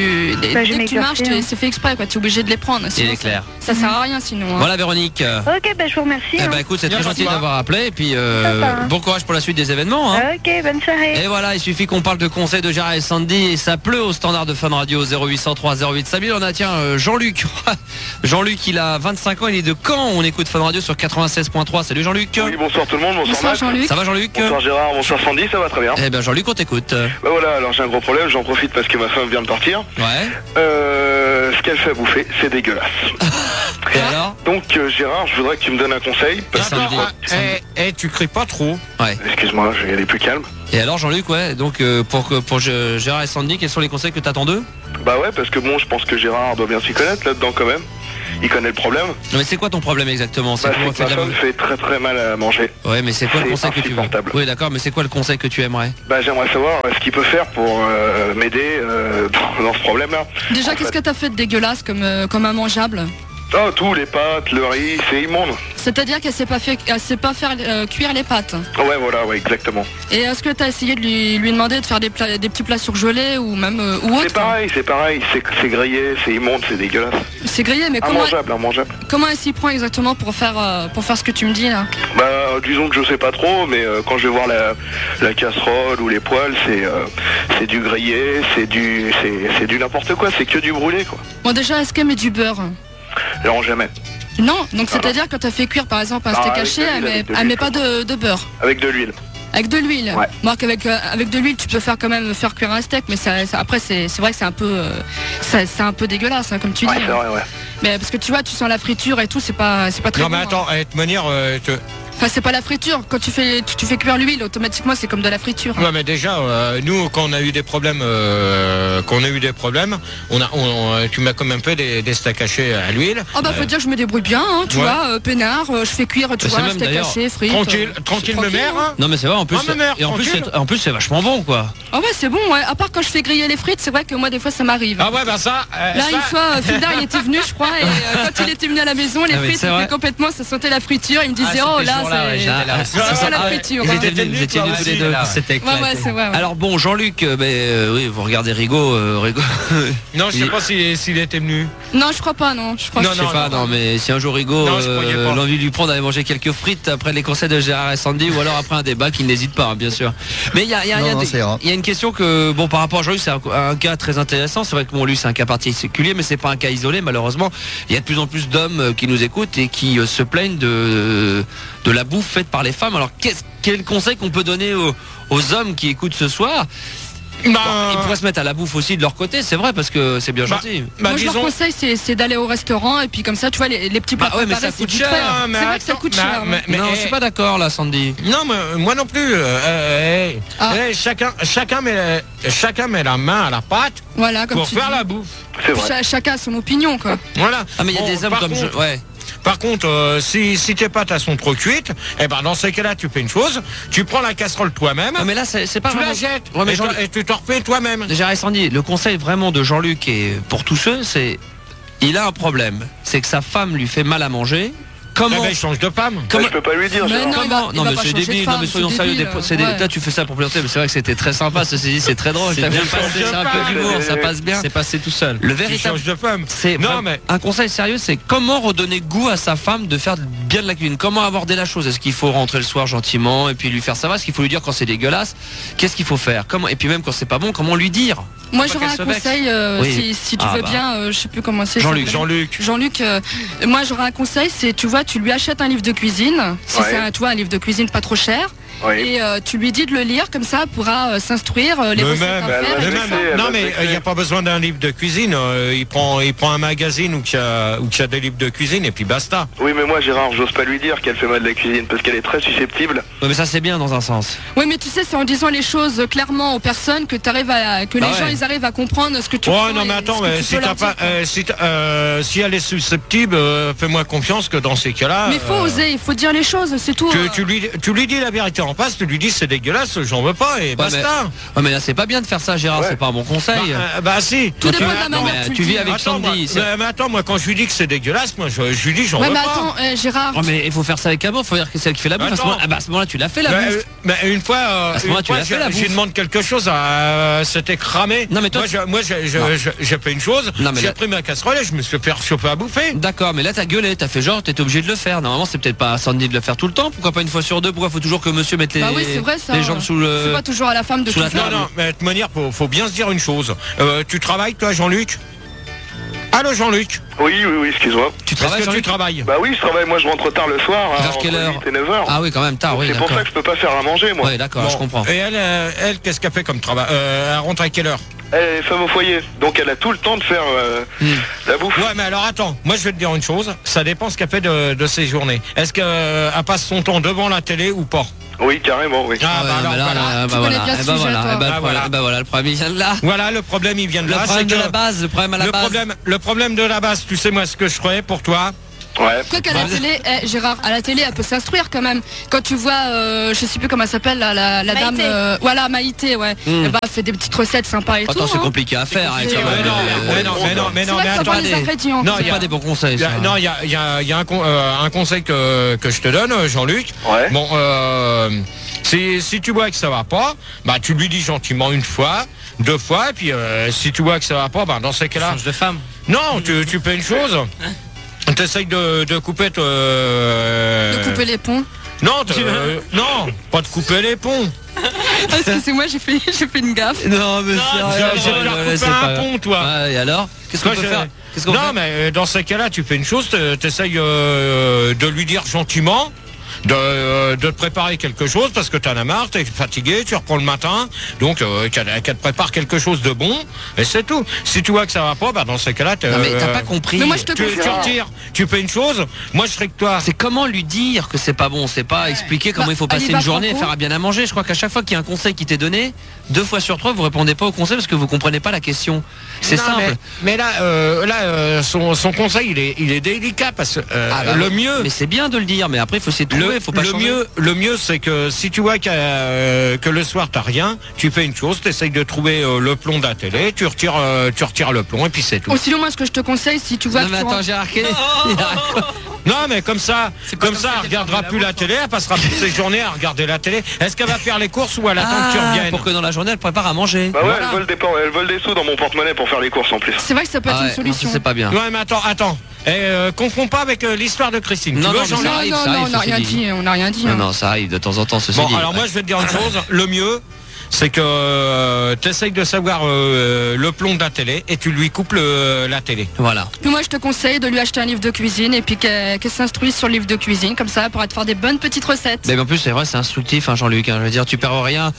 S14: tu marches, c'est fait exprès quoi, t'es obligé de les prendre.
S15: Il est clair.
S14: Ça sert à rien sinon.
S15: Voilà Véronique.
S6: Ok, je vous remercie.
S15: Écoute, c'est très gentil d'avoir appelé et puis bon courage pour la suite des événements.
S6: Ok, bonne soirée.
S15: Et voilà, il suffit qu'on parle de conseils de Gérard et Sandy et ça pleut au standard de Fun Radio 0803 08 5000. On a Jean-Luc. Jean-Luc, il a 25 ans, il est de Caen. On écoute Fun Radio sur 96.3. Salut Jean-Luc.
S2: Oui, bonsoir tout le monde, bonsoir
S14: Jean-Luc.
S15: Ça va Jean-Luc?
S2: Bonsoir Gérard, bonsoir Sandy, ça va très bien.
S15: Eh bien Jean-Luc, on t'écoute.
S2: Bah voilà, alors j'ai un gros problème, j'en profite parce que ma femme vient de partir.
S15: Ouais.
S2: Ce qu'elle fait à bouffer, c'est dégueulasse.
S15: Et alors?
S2: Donc Gérard, je voudrais que tu me donnes un conseil. Parce
S12: que tu cries pas trop.
S15: Ouais.
S2: Excuse-moi, je vais aller plus calme.
S15: Et alors Jean-Luc, donc pour Gérard et Sandy, quels sont les conseils que t'attends d'eux?
S2: Bah ouais, parce que bon, je pense que Gérard doit bien s'y connaître là-dedans quand même. Il connaît le problème.
S15: Non mais c'est quoi ton problème exactement?
S2: C'est que ma femme fait très très mal à manger.
S15: Ouais, mais c'est quoi le conseil que tu veux? Oui d'accord, mais c'est quoi le conseil que tu aimerais? Bah
S2: j'aimerais savoir ce qu'il peut faire pour m'aider dans ce problème-là.
S14: Déjà, qu'est-ce que t'as fait de dégueulasse comme immangeable?
S2: Oh, tout, les pâtes, le riz, c'est immonde.
S14: C'est-à-dire qu'elle sait pas faire cuire les pâtes.
S2: Ouais, voilà, ouais, exactement.
S14: Et est-ce que tu as essayé de lui demander de faire des petits plats surgelés ou même ou autre?
S2: C'est pareil, c'est grillé, c'est immonde, c'est dégueulasse.
S14: C'est grillé, mais
S2: immangeable.
S14: Comment elle s'y prend exactement pour faire ce que tu me dis là?
S2: Bah, disons que je sais pas trop, mais quand je vais voir la casserole ou les poêles, c'est du grillé, c'est du n'importe quoi, c'est que du brûlé quoi.
S14: Bon déjà, est-ce qu'elle met du beurre?
S2: Non, jamais.
S14: Non, donc c'est-à-dire quand tu as fait cuire par exemple un steak haché, elle met pas de beurre.
S2: Avec de l'huile.
S14: Avec de l'huile.
S2: Ouais.
S14: Marc, avec de l'huile, tu peux faire cuire un steak, mais après c'est vrai que c'est un peu dégueulasse, hein, comme tu dis.
S2: C'est vrai, ouais.
S14: Mais parce que tu vois, tu sens la friture et tout, c'est pas très bon.
S12: Non mais attends, de toute manière,
S14: Enfin, c'est pas la friture. Quand tu fais cuire l'huile, automatiquement, c'est comme de la friture.
S12: Ouais, mais déjà, nous, quand on a eu des problèmes, tu m'as quand même fait des steaks hachés à l'huile.
S14: Oh bah, faut dire que je me débrouille bien, hein, tu vois, peinard, je fais cuire, tu vois, steak haché, frites.
S12: Tranquille, ma mère. Hein.
S15: Non, mais c'est vrai, en plus, en plus, c'est vachement bon, quoi.
S14: Ah ouais, c'est bon, ouais. À part quand je fais griller les frites, c'est vrai que moi, des fois, ça m'arrive.
S12: Ah ouais, bah ça.
S14: Là, une fois, Fildar, il était venu, je crois, et quand il était venu à la maison, les frites étaient complètement, ça sentait la friture. Il me disait, oh là, c'est la friture.
S15: Vous étiez venus tous les deux. C'était
S14: clair. Ouais.
S15: Alors bon, Jean-Luc, oui, vous regardez Rigaud.
S12: Non, je sais pas s'il était venu.
S14: Non, je crois pas, non. Je sais
S15: pas, mais si un jour Rigaud, l'envie de lui prendre d'aller manger quelques frites après les conseils de Gérard et Sandy, ou alors après un débat, qu'il n'hésite pas, hein, bien sûr. Mais il y a une question que, bon, par rapport à Jean-Luc, c'est un cas très intéressant. C'est vrai que lui, c'est un cas particulier, mais c'est pas un cas isolé, malheureusement. Il y a de plus en plus d'hommes qui nous écoutent et qui se plaignent de la bouffe faite par les femmes. Alors quel conseil qu'on peut donner aux hommes qui écoutent ce soir? Ils pourraient se mettre à la bouffe aussi de leur côté, c'est vrai, parce que c'est bien gentil.
S14: Moi je leur conseille c'est d'aller au restaurant et puis comme ça tu vois les petits plats
S15: mais ça coûte cher.
S14: C'est vrai que ça coûte cher.
S15: Non, je suis pas d'accord là, Sandy.
S12: Non, mais moi non plus. Chacun met la main à la pâte pour faire la bouffe.
S14: Chacun a son opinion quoi.
S12: Voilà.
S15: Ah mais il y a des hommes comme ouais.
S12: Par contre, si tes pâtes sont trop cuites, dans ces cas-là, tu fais une chose, tu prends la casserole toi-même.
S15: Non, mais là, c'est pas
S12: tu
S15: vraiment...
S12: la jettes et tu t'en refais toi-même.
S15: Déjà, Sandy, le conseil vraiment de Jean-Luc et pour tous ceux, il a un problème, c'est que sa femme lui fait mal à manger. Comment
S12: il change de femme.
S2: Je peux pas lui dire.
S15: Non mais c'est débile. Non mais soyons sérieux. Là tu fais ça pour plaisanter, mais c'est vrai que c'était très sympa. Ceci dit, c'est très drôle. C'est bien passé. C'est un peu d'humour, ça passe bien.
S12: C'est passé tout seul.
S15: Le véritable
S12: change de femme.
S15: C'est un conseil sérieux, c'est comment redonner goût à sa femme de faire bien de la cuisine. Comment aborder la chose. Est-ce qu'il faut rentrer le soir gentiment et puis lui faire savoir? Est-ce qu'il faut lui dire quand c'est dégueulasse? Qu'est-ce qu'il faut faire? Comment? Et puis même quand c'est pas bon, comment lui dire?
S14: Moi j'aurais un conseil, si tu veux bien, je sais plus comment c'est.
S15: Jean-Luc,
S14: moi j'aurais un conseil, c'est tu vois, tu lui achètes un livre de cuisine, si c'est un livre de cuisine pas trop cher. Et tu lui dis de le lire, comme ça elle pourra s'instruire les recettes à faire.
S12: Non mais il n'y a pas besoin d'un livre de cuisine, il prend un magazine où il y a des livres de cuisine et puis basta.
S2: Oui mais moi Gérard, j'ose pas lui dire qu'elle fait mal de la cuisine parce qu'elle est très susceptible.
S15: Ouais, mais ça c'est bien dans un sens.
S14: Oui mais tu sais, c'est en disant les choses clairement aux personnes que les gens ils arrivent à comprendre ce que tu
S12: non mais attends, mais si elle est susceptible, fais-moi confiance que dans ces cas-là.
S14: Mais il faut oser, il faut dire les choses, c'est tout.
S12: Tu lui dis la vérité en passe, tu lui dis c'est dégueulasse, j'en veux pas et basta.
S15: Mais là c'est pas bien de faire ça, Gérard, c'est pas un bon conseil.
S12: Bah si.
S14: Tout dépend de la manière.
S15: Tu vis avec Sandy.
S12: Mais attends, moi quand je lui dis que c'est dégueulasse, moi je lui dis j'en veux pas.
S14: Attends, Gérard.
S15: Mais il faut faire ça avec amour, il faut dire que c'est elle qui fait la bouffe. À ce moment-là, tu l'as fait la bouffe.
S12: Mais une fois, je demande quelque chose, c'était cramé.
S15: Non mais toi,
S12: moi j'ai fait une chose, j'ai pris ma casserole et je me suis fait chauffer à bouffer.
S15: D'accord, mais là t'as gueulé, t'as fait genre, t'étais obligé de le faire. Normalement c'est peut-être pas à Sandy de le faire tout le temps. Pourquoi pas une fois sur deux? Pourquoi faut toujours que monsieur mette les jambes sous le...
S14: C'est pas toujours à la femme de tout faire.
S12: Non, mais de toute manière, faut bien se dire une chose. Tu travailles toi, Jean-Luc? Allô, Jean-Luc?
S17: Oui, excuse-moi.
S12: Tu travailles?
S17: Bah oui, je travaille, moi je rentre tard le soir.
S15: Vers quelle heure?
S17: 8 et 9h.
S15: Ah oui, quand même tard, oui.
S17: C'est pour ça que je peux pas faire à manger, moi.
S15: Oui, d'accord, je comprends.
S12: Et elle qu'est-ce qu'elle fait comme travail? Elle rentre à quelle heure?
S17: Elle est femme au foyer, donc elle a tout le temps de faire la bouffe.
S12: Ouais, mais alors attends, moi je vais te dire une chose, ça dépend ce qu'elle fait de ses journées. Est-ce qu'elle passe son temps devant la télé ou pas?
S17: Oui, carrément, oui.
S12: Ah
S15: voilà, le problème il vient de là.
S12: Voilà, le problème il vient de là.
S15: Le problème de la base, le problème à la base.
S12: Le problème de la base, tu sais moi ce que je ferais pour toi?
S17: Ouais.
S14: Quoi qu'à la télé, Gérard, à la télé, elle peut s'instruire quand même. Quand tu vois, je sais plus comment elle s'appelle, la dame, voilà, Maïté, ouais. Elle fait des petites recettes sympas et tout.
S15: Attends, c'est compliqué à faire.
S12: Mais attends.
S14: Non,
S15: il y a pas des bons conseils.
S12: Non, il y a un conseil que je te donne, Jean-Luc.
S17: Ouais.
S12: Bon, si tu vois que ça va pas, bah tu lui dis gentiment une fois, 2 fois, et puis si tu vois que ça va pas, bah dans ces cas-là.
S15: Change de femme.
S12: Non, tu fais une chose. T'essayes de couper
S14: de couper les ponts.
S12: Non, non, pas de couper les ponts.
S14: Excusez-moi, j'ai fait une gaffe.
S15: Non, mais
S12: j'ai coupé un pont, toi.
S15: Et alors? Qu'est-ce qu'on peut faire?
S12: Non, mais dans ces cas-là, tu fais une chose, t'essayes de lui dire gentiment. De te préparer quelque chose parce que t'en as marre, t'es fatigué, tu reprends le matin, donc qu'elle te prépare quelque chose de bon et c'est tout. Si tu vois que ça va pas, bah dans ces cas-là,
S15: non mais t'as pas compris.
S14: Mais moi je te
S12: tu retires, tu fais une chose, moi je serai que toi.
S15: C'est comment lui dire que c'est pas bon, c'est pas expliquer comment il faut passer une journée et faire à bien à manger. Je crois qu'à chaque fois qu'il y a un conseil qui t'est donné, 2 fois sur 3 vous répondez pas au conseil parce que vous comprenez pas la question. C'est simple.
S12: Mais là, son conseil il est délicat parce que le mieux.
S15: Mais c'est bien de le dire, mais après il faut essayer de trouver, faut pas changer.
S12: Le mieux c'est que si tu vois que le soir t'as rien, tu fais une chose, t'essayes de trouver le plomb de la télé, tu retires le plomb et puis c'est tout.
S14: Sinon moi ce que je te conseille, si tu vois
S15: non, mais attends, Gérard,
S12: non mais comme ça elle regardera plus la télé, elle passera toutes ses journées à regarder la télé. Est-ce qu'elle va faire les courses ou elle attend que tu reviennes?
S15: Pour que dans la journée elle prépare à manger.
S17: Bah ouais, elle vole des sous dans mon porte-monnaie pour faire les courses en plus.
S14: C'est vrai que ça peut être une solution.
S15: C'est pas bien.
S12: Ouais mais attends. Confonds pas avec l'histoire de Christine.
S14: Non, on n'a rien dit.
S15: Non, ça arrive de temps en temps, ceci dit.
S12: Alors moi je vais te dire une chose, le mieux c'est que tu essayes de savoir le plomb de la télé et tu lui coupes la télé.
S15: Voilà.
S14: Puis moi je te conseille de lui acheter un livre de cuisine et puis qu'elle s'instruise sur le livre de cuisine, comme ça elle pourra te faire des bonnes petites recettes.
S15: Mais en plus c'est vrai, c'est instructif, Jean-Luc. Je veux dire, tu perds rien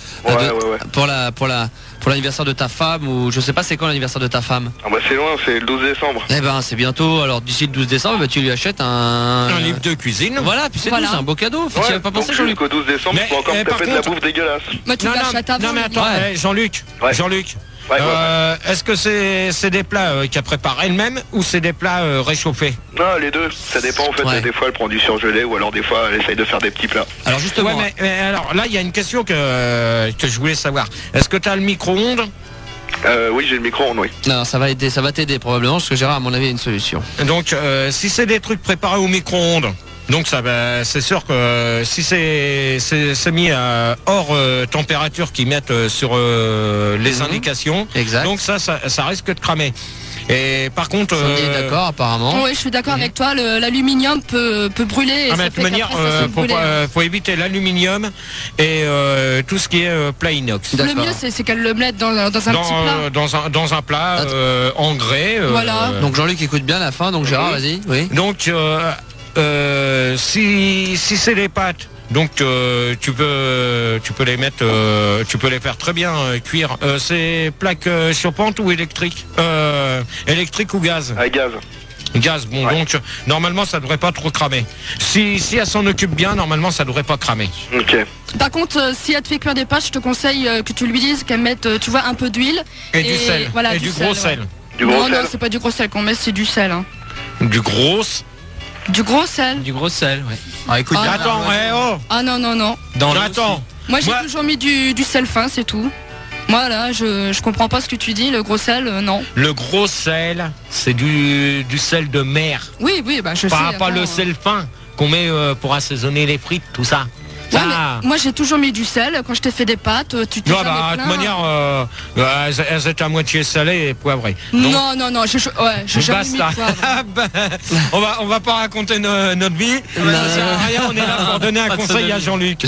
S15: pour l'anniversaire de ta femme, ou je sais pas c'est quand l'anniversaire de ta femme.
S17: Ah bah c'est loin, c'est le 12 décembre.
S15: Eh ben c'est bientôt, alors d'ici le 12 décembre, tu lui achètes un
S12: livre de cuisine.
S15: Voilà, puis c'est tout, c'est un beau cadeau. Tu avais pas pensé, Jean-Luc?
S17: Jusqu'au 12 décembre, tu peux encore me taper de la bouffe dégueulasse.
S12: Non mais attends, Jean-Luc. Est-ce que c'est des plats qu'elle prépare elle-même ou c'est des plats réchauffés?
S17: Non, les deux, ça dépend en fait. Des fois elle prend du surgelé ou alors des fois elle essaye de faire des petits plats.
S15: Alors justement,
S12: mais alors là il y a une question que je voulais savoir. Est-ce que tu as le micro-ondes?
S17: Oui, j'ai le micro-ondes, oui.
S15: Non, ça va t'aider probablement parce que Gérard à mon avis a une solution.
S12: Donc si c'est des trucs préparés au micro-ondes, donc ça, c'est sûr que si c'est mis à hors température qu'ils mettent sur les indications,
S15: exact.
S12: Donc ça risque de cramer. Et par contre,
S15: d'accord apparemment.
S14: Oui, je suis d'accord avec toi. L'aluminium peut brûler.
S12: De toute manière, faut éviter l'aluminium et tout ce qui est plat inox.
S14: Le mieux, c'est qu'elle le mette dans un petit plat. Dans un plat
S12: en grès.
S14: Voilà.
S15: Donc Jean-Luc écoute bien la fin. Donc Gérard, vas-y. Oui.
S12: Donc si c'est les pâtes, donc tu peux les mettre, tu peux les faire très bien cuire. C'est plaque chauffante ou électrique? Électrique ou gaz? Gaz, bon, ouais. Donc normalement ça devrait pas trop cramer. Si elle s'en occupe bien, normalement ça devrait pas cramer.
S17: Ok.
S14: Par contre, si elle te fait cuire des pâtes, je te conseille que tu lui dises qu'elle mette, tu vois, un peu d'huile
S12: et du sel.
S14: Voilà,
S12: et du gros sel.
S14: Non, c'est pas du gros sel qu'on met, c'est du sel. Hein.
S12: Du gros.
S14: Du gros sel.
S15: Du gros sel, ouais.
S12: Ah, écoute, attends,
S14: Ah non.
S12: Attends.
S14: Moi j'ai toujours mis du sel fin, c'est tout. Moi là, je comprends pas ce que tu dis, le gros sel, non.
S12: Le gros sel, c'est du sel de mer.
S14: Oui, bah je sais.
S12: Pas le sel fin qu'on met pour assaisonner les frites, tout ça.
S14: Ouais, mais moi j'ai toujours mis du sel. Quand je t'ai fait des pâtes, tu t'es jamais plaint.
S12: De toute manière, elles étaient à moitié salées et poivrées.
S14: Donc, non, j'ai jamais mis de poivre.
S12: On va pas raconter notre vie. Ça sert à rien, on est là pour donner un conseil à Jean-Luc.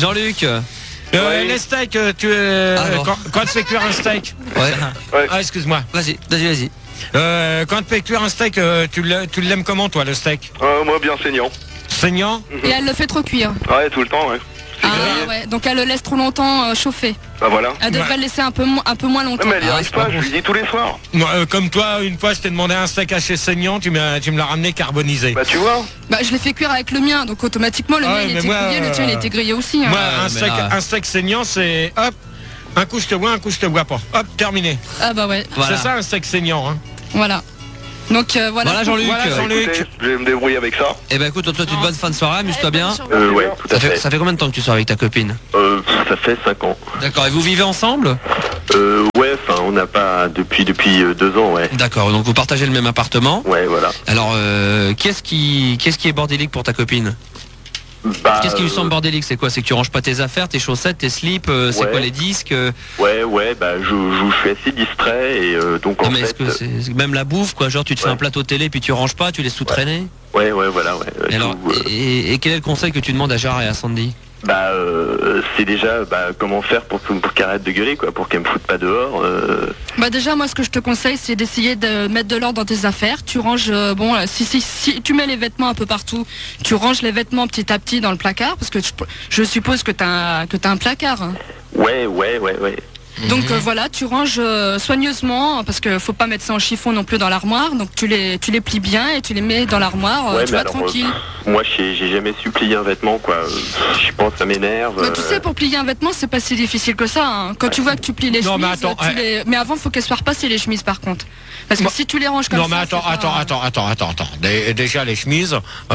S12: Les steaks, quand tu fais cuire un steak.
S15: Ouais.
S12: Ah, excuse-moi.
S15: Vas-y.
S12: Quand tu fais cuire un steak, tu l'aimes comment, toi, le steak?
S17: Moi, bien saignant.
S12: Saignant?
S14: Et elle le fait trop cuire?
S17: Ouais, tout le temps, ouais.
S14: Ah ouais, donc elle le laisse trop longtemps chauffer.
S17: Bah voilà.
S14: Elle devrait le laisser un peu moins longtemps.
S17: Mais elle y arrive pas, je lui dis tous les soirs.
S12: Comme toi, une fois, je t'ai demandé un steak haché saignant, tu me l'as ramené carbonisé.
S17: Bah tu vois.
S14: Bah je l'ai fait cuire avec le mien, donc automatiquement le mien il était grillé, le tien il était grillé aussi.
S12: Moi, un steak saignant, c'est hop, un coup je te bois, un coup je te bois pas. Hop, terminé.
S14: Ah bah ouais.
S12: Voilà. C'est ça un steak saignant, hein.
S14: Voilà. Donc
S15: voilà Jean-Luc.
S17: Écoutez, je vais me débrouiller avec ça.
S15: Eh ben écoute, toi tu te bonne fin de soirée, amuse-toi bien.
S17: Ouais, tout à fait.
S15: Ça fait combien de temps que tu sors avec ta copine?
S17: Ça fait 5 ans.
S15: D'accord, et vous vivez ensemble?
S17: Ouais, enfin on n'a pas depuis 2 ans, ouais.
S15: D'accord, donc vous partagez le même appartement?
S17: Ouais, voilà.
S15: Alors qu'est-ce qui est bordélique pour ta copine? Qu'est-ce qui lui semble bordélique? C'est quoi? C'est que tu ranges pas tes affaires, tes chaussettes, tes slips, c'est quoi les disques?
S17: Ouais, bah je suis assez distrait et donc en fait...
S15: Est-ce que c'est même la bouffe, quoi? Genre tu te fais un plateau télé puis tu ranges pas, tu laisses tout traîner?
S17: Ouais, voilà, ouais.
S15: Et alors, et quel est le conseil que tu demandes à Gérard et à Sandy?
S17: C'est déjà comment faire pour qu'elle arrête de gueuler, quoi, pour qu'elle me foute pas dehors.
S14: Bah déjà moi ce que je te conseille c'est d'essayer de mettre de l'ordre dans tes affaires. Tu ranges si tu mets les vêtements un peu partout, tu ranges les vêtements petit à petit dans le placard parce que je suppose que t'as un placard. Hein.
S17: Ouais.
S14: Donc voilà, tu ranges soigneusement parce que faut pas mettre ça en chiffon non plus dans l'armoire. Donc tu les plies bien et tu les mets dans l'armoire. Tu vas tranquille.
S17: Moi, j'ai jamais su plier un vêtement, quoi. Je pense que ça m'énerve.
S14: Mais tu sais, pour plier un vêtement, c'est pas si difficile que ça. Hein. Quand tu vois que tu plies les chemises, mais avant, faut qu'elles soient repassées les chemises, par contre. Parce que si tu les ranges comme ça.
S12: Non, mais attends. Déjà les chemises,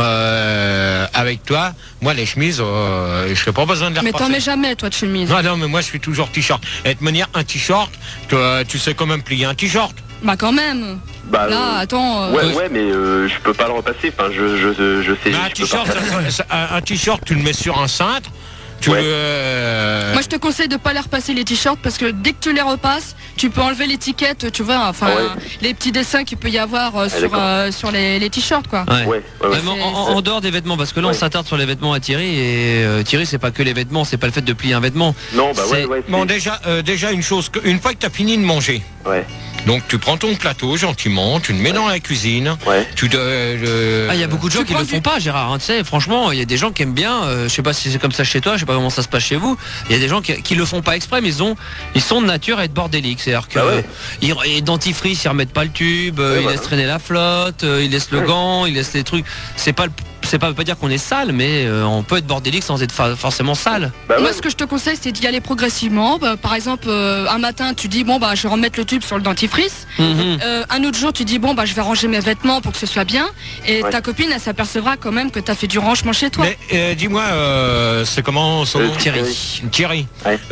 S12: avec toi, moi les chemises, je n'ai pas besoin de les repasser.
S14: Mais t'en mets jamais, toi, de chemise.
S12: Non, mais moi je suis toujours t-shirt. Et de manière, un t-shirt, tu sais quand même plier un t-shirt.
S14: Bah quand même. Là, attends.
S17: Ouais, mais je peux pas le repasser. Enfin, je sais.
S12: Mais un t-shirt, tu le mets sur un cintre.
S14: Moi je te conseille de pas les repasser les t-shirts parce que dès que tu les repasses, tu peux enlever l'étiquette, tu vois, les petits dessins qu'il peut y avoir sur les t-shirts, quoi.
S15: En dehors des vêtements, parce que là on s'attarde sur les vêtements à Thierry et Thierry c'est pas que les vêtements, c'est pas le fait de plier un vêtement.
S17: Non,
S12: Bon, déjà une chose, une fois que tu as fini de manger. Donc tu prends ton plateau gentiment, tu le mets dans la cuisine. Il
S15: y a beaucoup de gens qui le font pas, Gérard. Hein, tu sais, franchement, il y a des gens qui aiment bien. Je sais pas si c'est comme ça chez toi, je sais pas comment ça se passe chez vous. Il y a des gens qui le font pas exprès, mais ils sont de nature à être bordéliques. C'est-à-dire que ils dentifrice, ils remettent pas le tube, ils laissent traîner la flotte, ils laissent le gant, ils laissent les trucs. C'est pas dire qu'on est sale, mais on peut être bordélique sans être forcément sale.
S14: Moi, ce que je te conseille, c'est d'y aller progressivement. Par exemple, un matin, tu dis je vais remettre le tube sur le dentifrice. Un autre jour, tu dis je vais ranger mes vêtements pour que ce soit bien. Et ta copine, elle s'apercevra quand même que tu as fait du rangement chez toi.
S12: Mais dis-moi, c'est comment son nom? Thierry.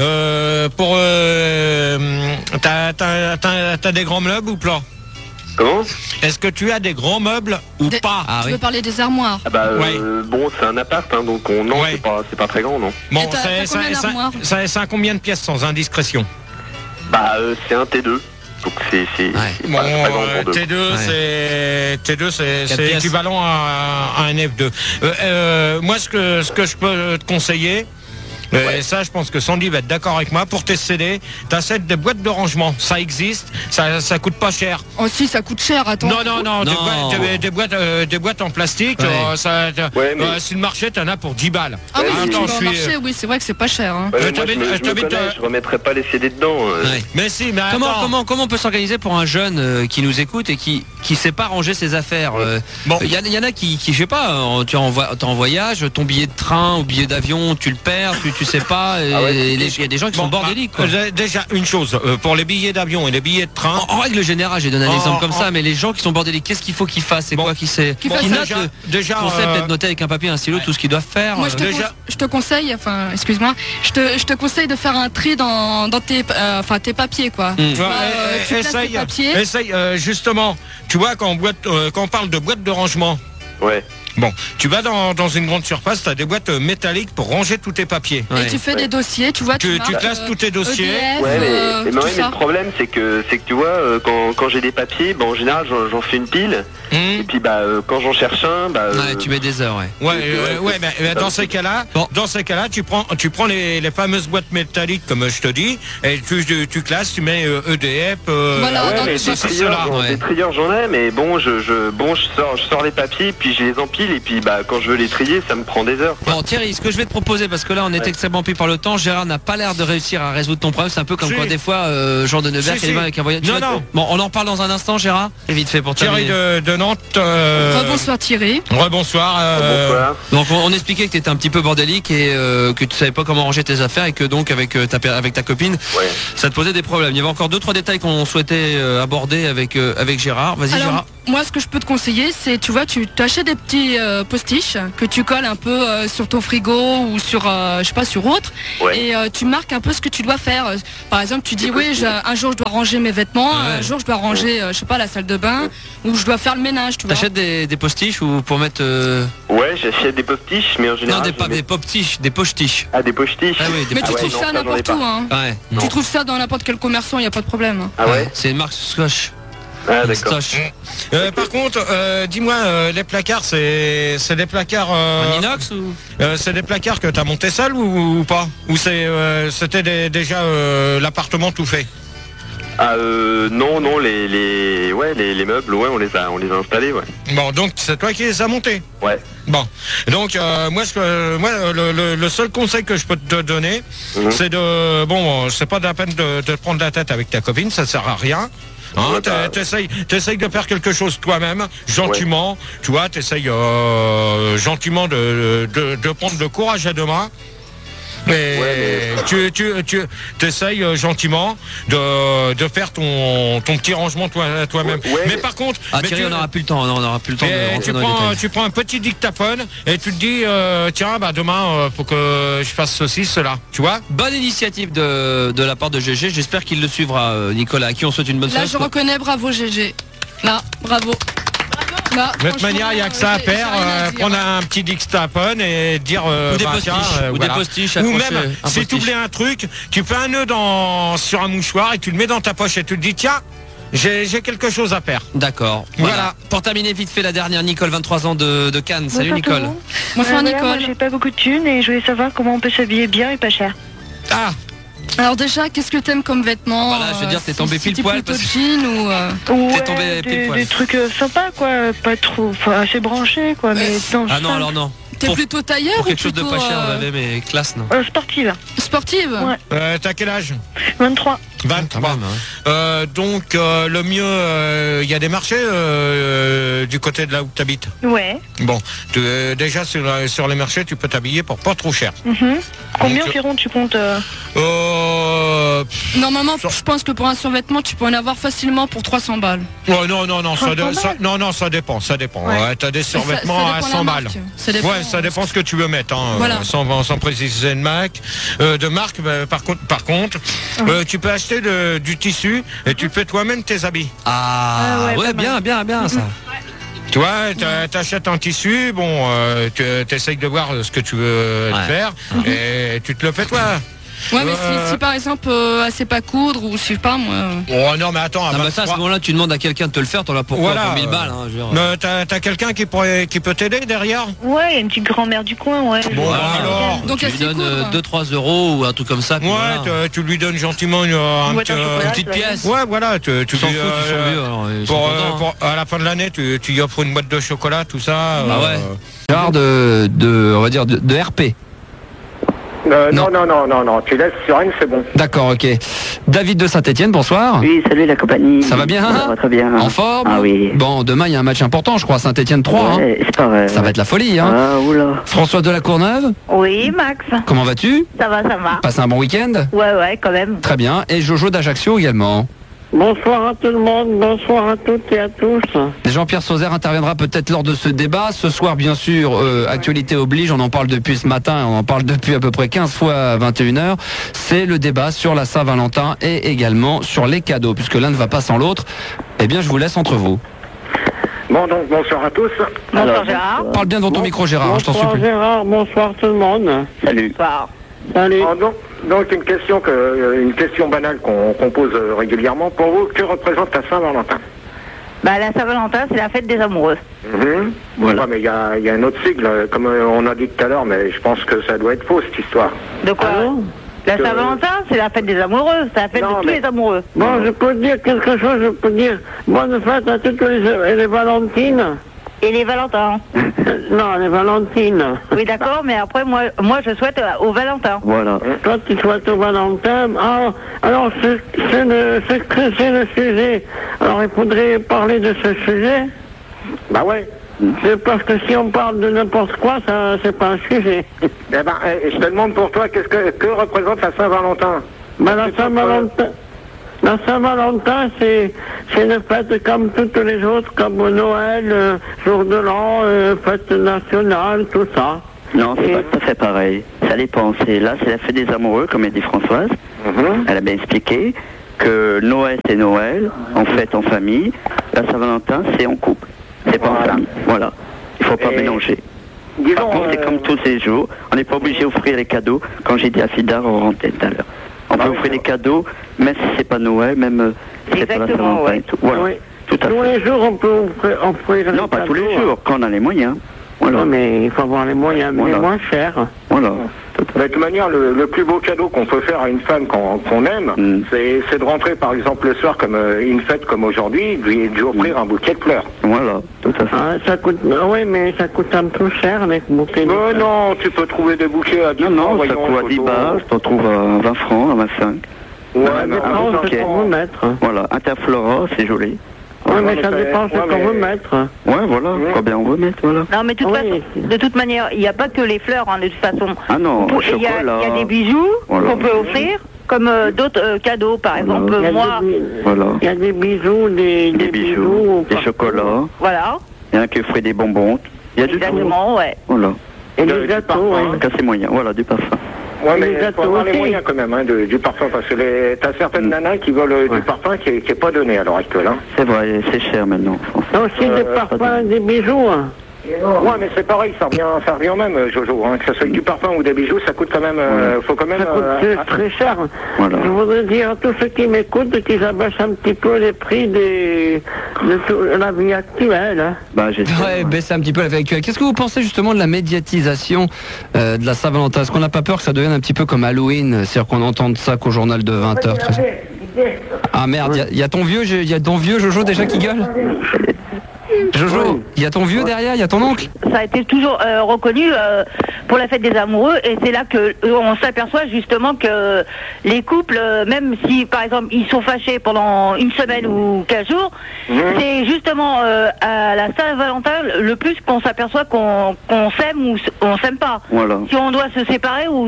S12: T'as des grands meubles ou pas?
S17: Comment?
S12: Est-ce que tu as des grands meubles ou pas?
S14: Tu veux parler des armoires?
S17: Bon, c'est un appart, hein, donc non, c'est pas très grand, non.
S12: Bon, ça a combien de pièces sans indiscrétion?
S17: C'est un T2. Donc c'est
S12: T2, c'est équivalent à un F2. Moi, ce que je peux te conseiller, et ça, je pense que Sandy va être d'accord avec moi. Pour tes CD, t'achètes des boîtes de rangement. Ça existe, ça coûte pas cher.
S14: Oh si, ça coûte cher, attends.
S12: Non. Des boîtes en plastique. Sur le marché, t'en as pour 10 balles.
S14: Ah oui, sur le marché, oui, c'est vrai que c'est pas cher. Hein.
S17: Je remettrai pas les CD dedans.
S12: Mais si, mais attends.
S15: Comment on peut s'organiser pour un jeune qui nous écoute et qui sait pas ranger ses affaires? Il y en a qui je sais pas, t'es en voyage, ton billet de train ou billet d'avion, tu le perds, tu tu sais pas. Il y a des gens qui sont bordéliques.
S12: Déjà, une chose, pour les billets d'avion et les billets de train.
S15: En règle générale, j'ai donné un exemple comme ça, mais les gens qui sont bordéliques, qu'est-ce qu'il faut qu'ils fassent? C'est quoi qui note le concept d'être noté avec un papier, un stylo, tout ce qu'ils doivent faire.
S14: Moi, je te conseille, enfin, excuse-moi, je te conseille de faire un tri dans tes papiers, quoi.
S12: Essaye, justement, tu vois, quand on parle de boîte de rangement.
S17: Ouais.
S12: Bon, tu vas dans une grande surface, tu as des boîtes métalliques pour ranger tous tes papiers.
S14: Et tu fais des dossiers, tu vois.
S12: Tu classes tous tes dossiers.
S17: EDF, mais le problème, c'est que tu vois, quand j'ai des papiers, en général, j'en fais une pile. Et puis, quand j'en cherche un,
S15: tu mets des heures,
S12: mais dans ces cas-là, tu prends les fameuses boîtes métalliques, comme je te dis, et tu classes, tu mets EDF.
S17: Des trieurs, j'en ai, mais bon, je sors les papiers, puis je les empile. Et puis quand je veux les trier, ça me prend des heures.
S15: Bon Thierry, ce que je vais te proposer, parce que là on est extrêmement pris par le temps, Gérard n'a pas l'air de réussir à résoudre ton problème. C'est un peu comme quoi des fois Jean de Nevers qui est avec un voyage.
S12: Non.
S15: Bon, on en reparle dans un instant, Gérard. Et vite fait pour
S12: Thierry de Nantes.
S14: Rebonsoir Thierry.
S12: Rebonsoir.
S15: Donc on expliquait que tu étais un petit peu bordélique et que tu savais pas comment ranger tes affaires et que donc avec ta copine, ça te posait des problèmes. Il y avait encore 2-3 détails qu'on souhaitait aborder avec Gérard. Vas-y Gérard.
S14: Moi, ce que je peux te conseiller, c'est, tu vois, tu t'achètes des petits postiches que tu colles un peu sur ton frigo ou sur, je sais pas, sur autre, et tu marques un peu ce que tu dois faire. Par exemple, tu dis, un jour je dois ranger mes vêtements, un jour je dois ranger, je sais pas, la salle de bain, ou je dois faire le ménage, tu vois.
S15: T'achètes des postiches ou pour mettre...
S17: Ouais, j'achète des postiches, mais en général...
S15: Non, pas des pop-tiches, des postiches.
S17: Ah, des postiches.
S15: Ah oui,
S14: mais tu trouves ça n'importe où, hein. Tu trouves ça dans n'importe quel commerçant, il n'y a pas de problème.
S17: Ah ouais.
S15: C'est une marque Scotch.
S17: Ah d'accord.
S12: Par contre, dis-moi, les placards, c'est des placards
S15: en inox ou
S12: c'est des placards que t'as monté seul ou pas? Ou c'était déjà l'appartement tout fait?
S17: Non, les meubles, on les a installés,
S12: Bon, donc c'est toi qui les as montés?
S17: Ouais.
S12: Bon, donc le seul conseil que je peux te donner, c'est c'est pas de la peine de te prendre la tête avec ta copine, ça sert à rien. T'essayes de faire quelque chose toi-même, gentiment, tu vois, t'essayes gentiment de prendre le courage à deux mains. Tu essayes gentiment de faire ton petit rangement toi-même. Mais par contre,
S15: Thierry, on n'aura plus le temps. On n'aura plus le temps de rentrer dans les détails.
S12: Tu prends un petit dictaphone et tu te dis tiens, demain faut que je fasse ceci, cela. Tu vois.
S15: Bonne initiative de la part de GG. J'espère qu'il le suivra, Nicolas. À qui on souhaite une bonne soirée.
S14: Là, je reconnais, bravo GG. Là, bravo.
S12: De toute manière, il n'y a que ça à faire, prendre un petit dictaphone et dire
S15: ou des postiches, ou des postiches,
S12: ou même si tu oublies un truc, tu fais un nœud sur un mouchoir et tu le mets dans ta poche et tu te dis tiens, j'ai quelque chose à faire.
S15: D'accord. Voilà. Pour terminer vite fait la dernière, Nicole, 23 ans de Cannes. Salut Nicole.
S14: Bonsoir Nicole.
S6: Moi, j'ai pas beaucoup de thunes et je voulais savoir comment on peut s'habiller bien et pas cher.
S12: Ah.
S14: Alors déjà, qu'est-ce que t'aimes comme vêtements?
S15: Voilà, je veux dire, t'es tombé pile poil
S14: parce que jean
S6: ou
S15: t'es tombé pile poil.
S6: Des trucs sympas, quoi, pas trop, assez branchés, quoi. Mais non.
S15: Ah non, alors non.
S14: T'es plutôt tailleur
S15: pour
S14: ou
S15: quelque chose
S14: plutôt,
S15: de pas cher, on avait mais classe, non?
S6: Sportive.
S14: Sportive.
S6: Ouais.
S12: T'as quel âge?
S6: 23.
S12: 23. Donc le mieux, il y a des marchés du côté de là où tu habites.
S6: Ouais.
S12: Bon, déjà sur les marchés, tu peux t'habiller pour pas trop cher.
S6: Combien environ tu comptes
S14: Normalement, je pense que pour un survêtement, tu peux en avoir facilement pour 300 balles.
S12: Ouais, non, ça dépend. Ouais. T'as des survêtements à 100 balles. Ça dépend ce que tu veux mettre, hein,
S14: voilà.
S12: sans préciser de marque. Par contre, tu peux acheter du tissu et tu fais toi-même tes habits.
S15: Ouais, bien ça.
S12: Tu vois, t'achètes un tissu, tu essayes de voir ce que tu veux faire et tu te le fais toi.
S14: Ouais, mais si par exemple, elle sait pas coudre ou je sais pas moi.
S12: Oh non, mais attends.
S15: Ça, à ce moment-là, tu demandes à quelqu'un de te le faire, t'en as pour 1000 balles.
S12: T'as quelqu'un qui peut t'aider derrière?
S6: Ouais, il y a une petite grand-mère du coin, ouais.
S12: Bon, alors.
S15: Donc tu lui donnes 2-3 euros ou un truc comme ça.
S12: Ouais, tu lui donnes gentiment une
S15: petite pièce.
S12: Ouais, voilà. Tu
S15: t'en fous, ils sont vieux.
S12: À la fin de l'année, tu lui offres une boîte de chocolat, tout ça.
S15: Genre on va dire de RP.
S18: Non, tu laisses sur N, c'est bon.
S15: D'accord, ok. David de Saint-Etienne, bonsoir.
S19: Oui, salut la compagnie.
S15: Ça va bien?
S19: Ça va très bien.
S15: En forme?
S19: Ah oui.
S15: Bon, demain, il y a un match important, je crois, Saint-Etienne 3.
S19: Ouais, c'est pas vrai.
S15: Ça va être la folie, hein.
S19: Ah, oula.
S15: François de la Courneuve?
S20: Oui, Max.
S15: Comment vas-tu?
S20: Ça va.
S15: Passe un bon week-end?
S20: Ouais, quand même.
S15: Très bien. Et Jojo d'Ajaccio également.
S21: Bonsoir à tout le monde, bonsoir à toutes et à tous.
S15: Jean-Pierre Sauzère interviendra peut-être lors de ce débat. Ce soir, bien sûr, actualité oblige, on en parle depuis ce matin, on en parle depuis à peu près 15 fois à 21h. C'est le débat sur la Saint-Valentin et également sur les cadeaux, puisque l'un ne va pas sans l'autre. Eh bien, je vous laisse entre vous.
S18: Bon, donc, bonsoir à tous.
S20: Bonsoir Gérard.
S15: Parle bien dans ton micro, Gérard, je t'en supplie.
S21: Bonsoir Gérard, bonsoir tout le monde.
S19: Salut.
S20: Bonsoir.
S21: Salut.
S18: Donc une question banale qu'on pose régulièrement. Pour vous, que représente la Saint-Valentin?
S20: La Saint-Valentin, c'est la fête des amoureux.
S18: Voilà. Ouais, mais il y a un autre sigle, comme on a dit tout à l'heure, mais je pense que ça doit être faux, cette histoire.
S20: De quoi? La Saint-Valentin, c'est la fête des amoureux, c'est la fête de tous les amoureux.
S21: Bon, je peux dire quelque chose, je peux dire bonne fête à toutes les Valentines.
S20: Et les Valentins.
S21: Non, les Valentines.
S20: Oui, d'accord, mais après, moi je souhaite aux Valentins.
S19: Voilà.
S21: Toi, tu souhaites aux Valentins. Ah, alors, c'est le sujet. Alors, il faudrait parler de ce sujet.
S18: Bah ouais.
S21: C'est parce que si on parle de n'importe quoi, ça, c'est pas un sujet.
S18: Je te demande pour toi, que représente la Saint-Valentin?
S21: La Saint-Valentin, c'est une fête comme toutes les autres, comme Noël, Jour de l'An, fête nationale, tout ça.
S19: Non, c'est pas tout à fait pareil. Ça dépend. Là, c'est la fête des amoureux, comme a dit Françoise. Elle a bien expliqué que Noël, c'est Noël, en fête en famille. La Saint-Valentin, c'est en couple. C'est pas en famille. Voilà. Il faut pas mélanger. Par contre, c'est comme tous les jours. On n'est pas obligé d'offrir les cadeaux. Quand j'ai dit à Fidar, on rentrait tout à l'heure. On peut offrir des cadeaux, même si c'est pas Noël, même si c'est pas la Saint-Valentin et tout. Voilà.
S21: Oui.
S19: Tout à fait.
S21: Tous les jours, on peut offrir
S19: non, pas tous les jours, quand on a les moyens. Voilà.
S21: Non, mais il faut avoir les moyens, mais moins cher.
S19: Voilà.
S18: De toute manière, le plus beau cadeau qu'on peut faire à une femme qu'on aime, c'est de rentrer, par exemple, le soir, comme une fête comme aujourd'hui, lui offrir un bouquet de fleurs.
S19: Voilà, tout à fait.
S21: Ça coûte, oui, mais ça coûte un peu cher, les bouquets de fleurs.
S18: Non, tu peux trouver des bouquets à 10 francs.
S19: Non, ça coûte à 10 balles, tu en trouves à 20 francs, à 25.
S21: Ouais, mais ça dépend ce qu'on veut mettre.
S19: Voilà, Interflora, c'est joli.
S21: Oui, mais ça dépend ce qu'on veut mettre.
S19: Ouais, voilà, combien on veut mettre, voilà.
S20: Non, mais de toute manière, il n'y a pas que les fleurs, hein, de toute façon.
S19: Ah non,
S20: il y a des bijoux qu'on peut offrir, comme d'autres cadeaux, par exemple, moi.
S19: Voilà.
S21: Il y a des bijoux, des bijoux,
S19: des chocolats.
S20: Voilà.
S19: Il y en a qui offrent des bonbons. Il y a du tout.
S20: Exactement, ouais.
S19: Voilà.
S21: Et des gâteaux,
S19: Quand c'est moyen, voilà, du parfum.
S18: Ouais, mais il faut avoir les moyens quand même du parfum, parce que t'as certaines nanas qui veulent du parfum qui est pas donné à l'heure actuelle. Hein.
S19: C'est vrai, c'est cher maintenant.
S21: Aussi des parfums, des bijoux.
S18: Ouais, mais c'est pareil, ça revient au même, Jojo. Hein. Que ce soit du parfum ou des bijoux, ça coûte quand même. Faut quand même.
S21: Ça coûte très cher. Voilà. Je voudrais dire à tous ceux qui m'écoutent qu'ils abaissent un petit peu les prix de la vie actuelle. Hein.
S15: Ouais, baisser un petit peu la vie actuelle. Qu'est-ce que vous pensez justement de la médiatisation de la Saint-Valentin? Est-ce qu'on n'a pas peur que ça devienne un petit peu comme Halloween, c'est-à-dire qu'on entende ça qu'au journal de 20h? Ah merde, il y a ton vieux Jojo déjà qui gueule. Jojo, il y a ton vieux derrière, il y a ton oncle.
S20: Ça a été toujours reconnu pour la fête des amoureux, et c'est là que on s'aperçoit justement que les couples, même si par exemple ils sont fâchés pendant une semaine ou 15 jours, c'est justement à la Saint-Valentin le plus qu'on s'aperçoit qu'on s'aime ou on s'aime pas.
S19: Voilà.
S20: Si on doit se séparer ou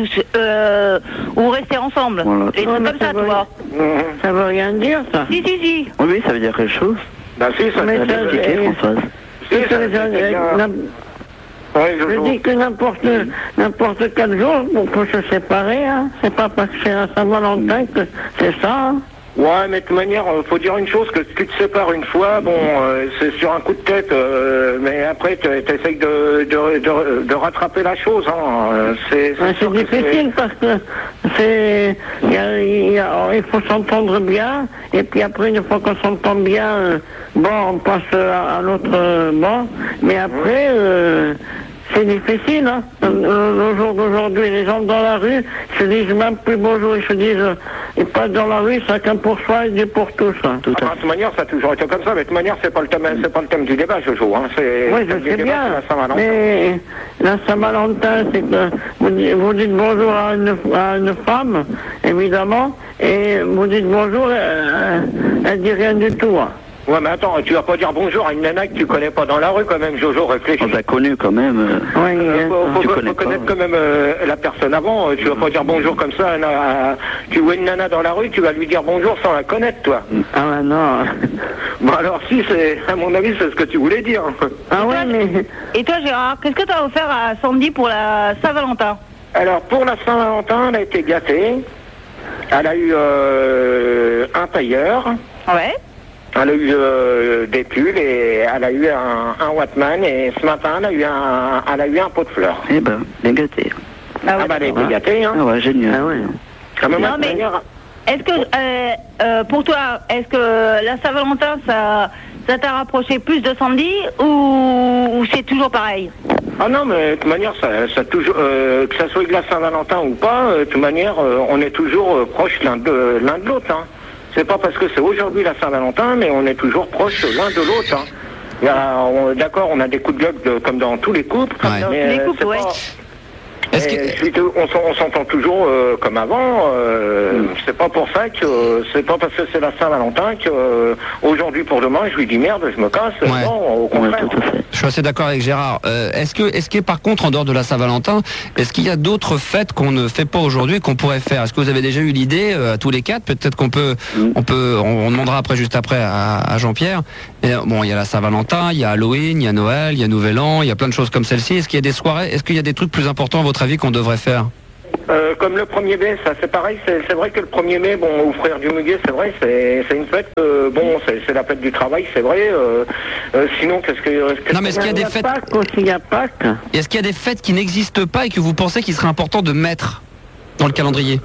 S20: rester ensemble.
S19: Voilà.
S20: Et c'est comme ça, tu vois.
S21: Ça veut rien dire, ça.
S20: Si.
S19: Oui, ça veut dire quelque chose.
S18: Bah si, ça veut dire
S19: Françoise.
S21: Je dis que n'importe quel jour, on peut se séparer, hein. C'est pas parce que c'est à Saint-Valentin que c'est ça, hein.
S18: Ouais, mais de toute manière, faut dire une chose, que si tu te sépares une fois, bon, c'est sur un coup de tête, mais après, t'essayes de rattraper la chose, hein. C'est
S21: difficile parce que il faut s'entendre bien, et puis après, une fois qu'on s'entend bien, on passe à l'autre, mais après, c'est difficile, hein. Le jour d'aujourd'hui, les gens dans la rue se disent même plus bonjour, ils se disent, ils passent dans la rue, chacun pour soi et Dieu pour tous. Hein.
S18: De toute manière, ça a toujours été comme ça, mais de toute manière, c'est pas le thème du débat, Jojo. Hein.
S21: Oui, je sais bien, mais la Saint-Valentin, c'est que vous dites bonjour à une femme, évidemment, et vous dites bonjour, elle dit rien du tout. Hein.
S18: Ouais, mais attends, tu vas pas dire bonjour à une nana que tu connais pas dans la rue quand même, Jojo, réfléchis.
S19: On t'a connu quand même.
S18: Faut connaître quand même la personne avant. Tu vas pas dire bonjour comme ça. Tu vois une nana dans la rue, tu vas lui dire bonjour sans la connaître, toi.
S21: Ah ouais, non.
S18: Bon alors si, à mon avis, c'est ce que tu voulais dire.
S21: Ah ouais, mais...
S20: Et toi, Gérard, qu'est-ce que tu as offert à Sandy pour la Saint-Valentin?
S18: Alors, pour la Saint-Valentin, elle a été gâtée. Elle a eu un tailleur.
S20: Ouais.
S18: Elle a eu des pulls et elle a eu un Wattman et ce matin elle a eu un pot de fleurs.
S19: Eh ben, bien gâtée.
S20: Ah ouais,
S18: elle a été gâtée, hein.
S19: Ah ouais, génial.
S21: Ah ouais.
S18: Non,
S20: mais est-ce que, pour toi, est-ce que la Saint-Valentin, ça t'a rapproché plus de Sandy ou c'est toujours pareil?
S18: Ah non, mais de toute manière, ça toujours, que ça soit de la Saint-Valentin ou pas, de toute manière, on est toujours proches l'un de l'autre, hein. C'est pas parce que c'est aujourd'hui la Saint-Valentin, mais on est toujours proches l'un de l'autre. Hein. D'accord, on a des coups de gueule comme dans tous les couples,
S20: ouais. Dans tous les couples, ouais.
S18: On s'entend toujours comme avant. C'est pas pour ça que c'est pas parce que c'est la Saint-Valentin que aujourd'hui pour demain je lui dis merde, je me casse.
S15: Ouais.
S18: Non, au contraire.
S15: Je suis assez d'accord avec Gérard. Est-ce que par contre en dehors de la Saint-Valentin, est-ce qu'il y a d'autres fêtes qu'on ne fait pas aujourd'hui qu'on pourrait faire? Est-ce que vous avez déjà eu l'idée à tous les quatre? Peut-être qu'on peut, on demandera juste après à Jean-Pierre. Et, bon, il y a la Saint-Valentin, il y a Halloween, il y a Noël, il y a Nouvel An, il y a plein de choses comme celle-ci. Est-ce qu'il y a des soirées? Est-ce qu'il y a des trucs plus importants à votre avis qu'on devrait faire?
S18: Comme le 1er mai, ça c'est pareil, c'est vrai que le 1er mai, bon, aux Frères du Muguet, c'est vrai, c'est une fête, bon, c'est la fête du travail, c'est vrai, sinon qu'est-ce que...
S15: Non mais est-ce qu'il y a des fêtes... Est-ce qu'il y a des fêtes qui n'existent pas et que vous pensez qu'il serait important de mettre dans le calendrier?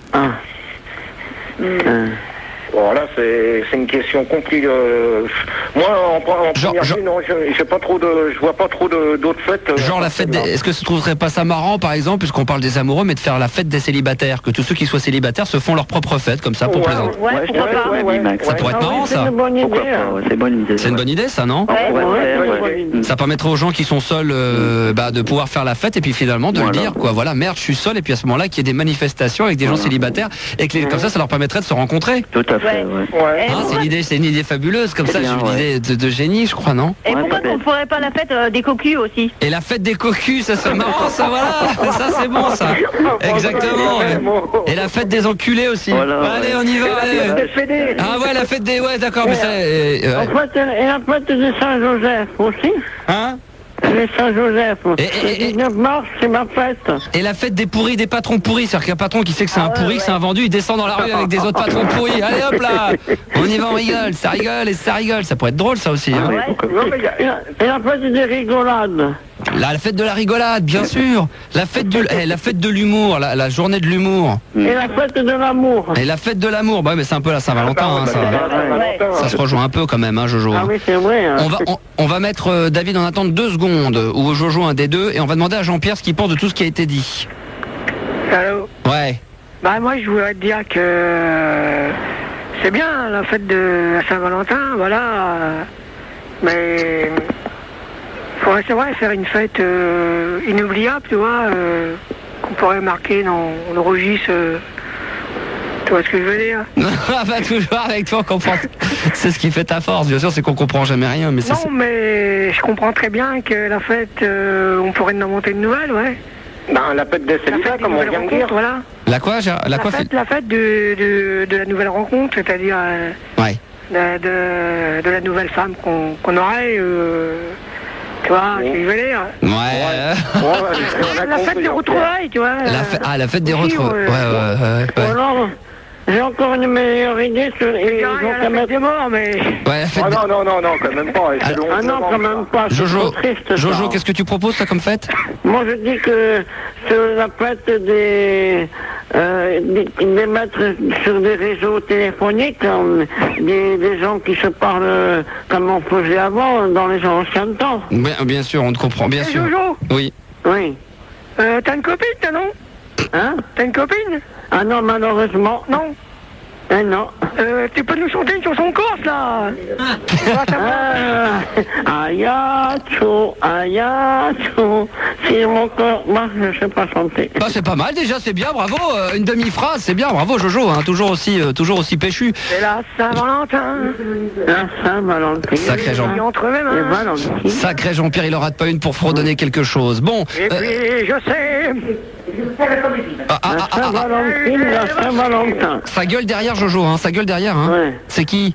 S18: Bon, là, c'est une question compliquée. Moi, en première vue, non, je vois pas trop d'autres fêtes.
S15: Genre la fête est-ce que ce trouverait pas ça marrant, par exemple, puisqu'on parle des amoureux, mais de faire la fête des célibataires, que tous ceux qui soient célibataires se font leur propre fête, comme ça, pour plaisanter. Ça pourrait être marrant, ça.
S21: C'est une bonne idée.
S15: C'est une bonne idée, ça, non? Ça permettrait aux gens qui sont seuls de pouvoir faire la fête et puis finalement de le dire, quoi. Voilà, merde, je suis seul, et puis à ce moment-là, qu'il y ait des manifestations avec des gens célibataires, et que comme ça leur permettrait de se rencontrer.
S19: Tout à fait.
S15: C'est une idée fabuleuse, comme ça, c'est une idée de génie, je crois, non?
S20: Et pourquoi on ne ferait pas la fête des cocus aussi?
S15: Et la fête des cocus, ça serait marrant, ça, voilà. Ça, c'est bon, ça. Exactement. Et la fête des enculés aussi.
S21: Voilà,
S15: allez, on y va. Allez. Ah ouais, la fête des... Ouais, d'accord, mais ça...
S21: Et la fête de Saint-Joseph aussi.
S15: Hein?
S21: Les Saint-Joseph. Le 19 mars, c'est ma fête.
S15: Et la fête des pourris, des patrons pourris. C'est-à-dire qu'un patron qui sait que c'est un pourri, que c'est un vendu, il descend dans la rue avec des autres patrons pourris. Allez hop là, on y va, on rigole, ça rigole et ça rigole. Ça pourrait être drôle, ça aussi. Hein.
S21: Et la fête des rigolades.
S15: La fête de la rigolade, bien sûr. La fête de l'humour, la journée de l'humour.
S21: Et la fête de l'amour.
S15: Et la fête de l'amour, bah mais c'est un peu la Saint-Valentin. Ça se rejoint un peu quand même, hein, Jojo.
S21: Ah oui, c'est vrai. Hein.
S15: On va mettre David en attente 2 secondes, ou Jojo un des deux, et on va demander à Jean-Pierre ce qu'il pense de tout ce qui a été dit.
S21: Allô?
S15: Ouais.
S21: Bah moi je voudrais te dire que c'est bien la fête de la Saint-Valentin, voilà. Mais faudrait, c'est vrai, faire une fête inoubliable, tu vois, qu'on pourrait marquer dans le registre. Tu vois ce que je veux dire?
S15: Bah toujours avec toi, on comprend. C'est ce qui fait ta force, bien sûr, c'est qu'on comprend jamais rien. Mais
S21: non, mais je comprends très bien que la fête, on pourrait en inventer une nouvelle, ouais.
S18: Ben, la fête des célibataires, comme on vient de dire.
S21: Voilà.
S15: La quoi,
S21: la fête de la nouvelle rencontre, c'est-à-dire
S15: ouais.
S21: de la nouvelle femme qu'on aurait. Tu vois, ce que je veux dire?
S15: Ouais.
S21: La fête des retrouvailles, tu vois.
S15: La fête des retrouvailles. Ouais.
S21: J'ai encore une meilleure idée sur les gens qui morts, mais...
S15: Ouais,
S17: non, quand même pas.
S21: Non, quand même pas.
S15: Jojo,
S21: triste,
S15: Jojo, qu'est-ce que tu proposes, ça, comme fête?
S21: Moi, je dis que sur la fête des mettre sur des réseaux téléphoniques, des gens qui se parlent comme on faisait avant, dans les anciens temps.
S15: Bien sûr, on te comprend, bien sûr.
S21: Jojo?
S15: Oui.
S21: Oui. T'as une copine, toi, non? Hein? T'as une copine? Ah non, malheureusement. Non. Non. Tu peux nous chanter une chanson corse, là? Ayacho, c'est mon corps. Moi, je sais pas chanter.
S15: Bah, c'est pas mal, déjà, c'est bien, bravo. Une demi-phrase, c'est bien, bravo, Jojo, hein, toujours aussi péchu.
S21: C'est la Saint-Valentin. La Saint-Valentin.
S15: Sacré Jean.
S21: Entre mes mains.
S15: Sacré Jean-Pierre, il en rate pas une pour fredonner quelque chose. Bon.
S21: Et puis, je sais. La Saint-Valentin.
S15: Ça gueule derrière, Jojo, hein, ça gueule derrière, hein.
S21: Ouais.
S15: C'est qui?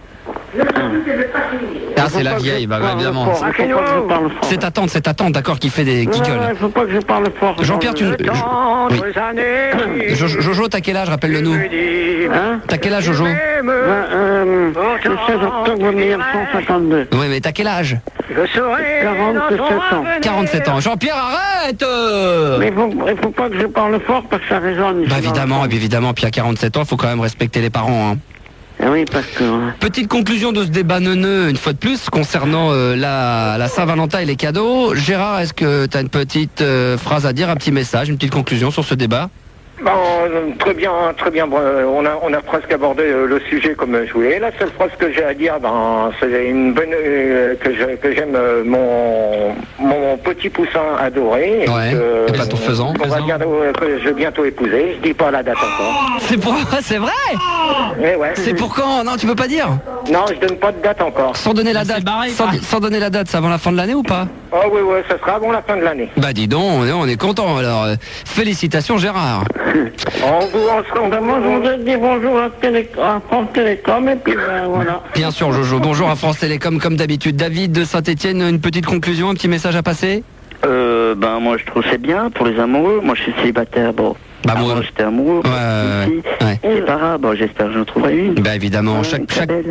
S15: Ah, c'est la vieille, bah évidemment. C'est ta tante, d'accord, qui gueule.
S21: Il faut pas que je parle fort.
S15: Jean-Pierre, oui. Jojo, t'as quel âge, rappelle-le-nous?
S21: Hein?
S15: T'as quel âge, Jojo?
S21: Le 16 octobre 1952.
S15: Oui, mais t'as quel âge?
S21: 47 ans.
S15: 47 ans. Jean-Pierre, arrête!
S21: Mais il faut pas que je parle fort parce que ça résonne.
S15: Bah évidemment, puis à 47 ans, il faut quand même respecter les parents, hein.
S21: Oui, parce que...
S15: Petite conclusion de ce débat neuneux, une fois de plus, concernant la Saint-Valentin et les cadeaux. Gérard, est-ce que tu as une petite phrase à dire, un petit message, une petite conclusion sur ce débat?
S18: Bon, très bien. Bon, on a presque abordé le sujet comme je voulais. La seule phrase que j'ai à dire, c'est une bonne que j'aime mon petit poussin adoré.
S15: Ouais. Et pas ton faisant.
S18: On va dire que je vais bientôt épouser. Je dis pas la date encore.
S15: C'est vrai.
S18: Ouais.
S15: C'est pour quand? Non, tu peux pas dire.
S18: Non, je donne pas de date encore.
S15: Sans donner la date. Sans donner la date, c'est avant la fin de l'année ou pas?
S18: Oh oui, ça sera avant la fin de l'année.
S15: Bah dis donc, on est content. Alors, félicitations, Gérard.
S21: Moi, je voudrais dire bonjour à France Télécom, et puis voilà.
S15: Bien sûr, Jojo. Bonjour à France Télécom, comme d'habitude. David de Saint-Etienne, une petite conclusion, un petit message à passer?
S19: Moi, je trouve c'est bien pour les amoureux. Moi, je suis célibataire, bon.
S15: Bah, moi,
S19: j'étais amoureux.
S15: Ouais.
S19: C'est pas grave, bon, j'espère que j'en trouverai une.
S15: Bah, évidemment. Chaque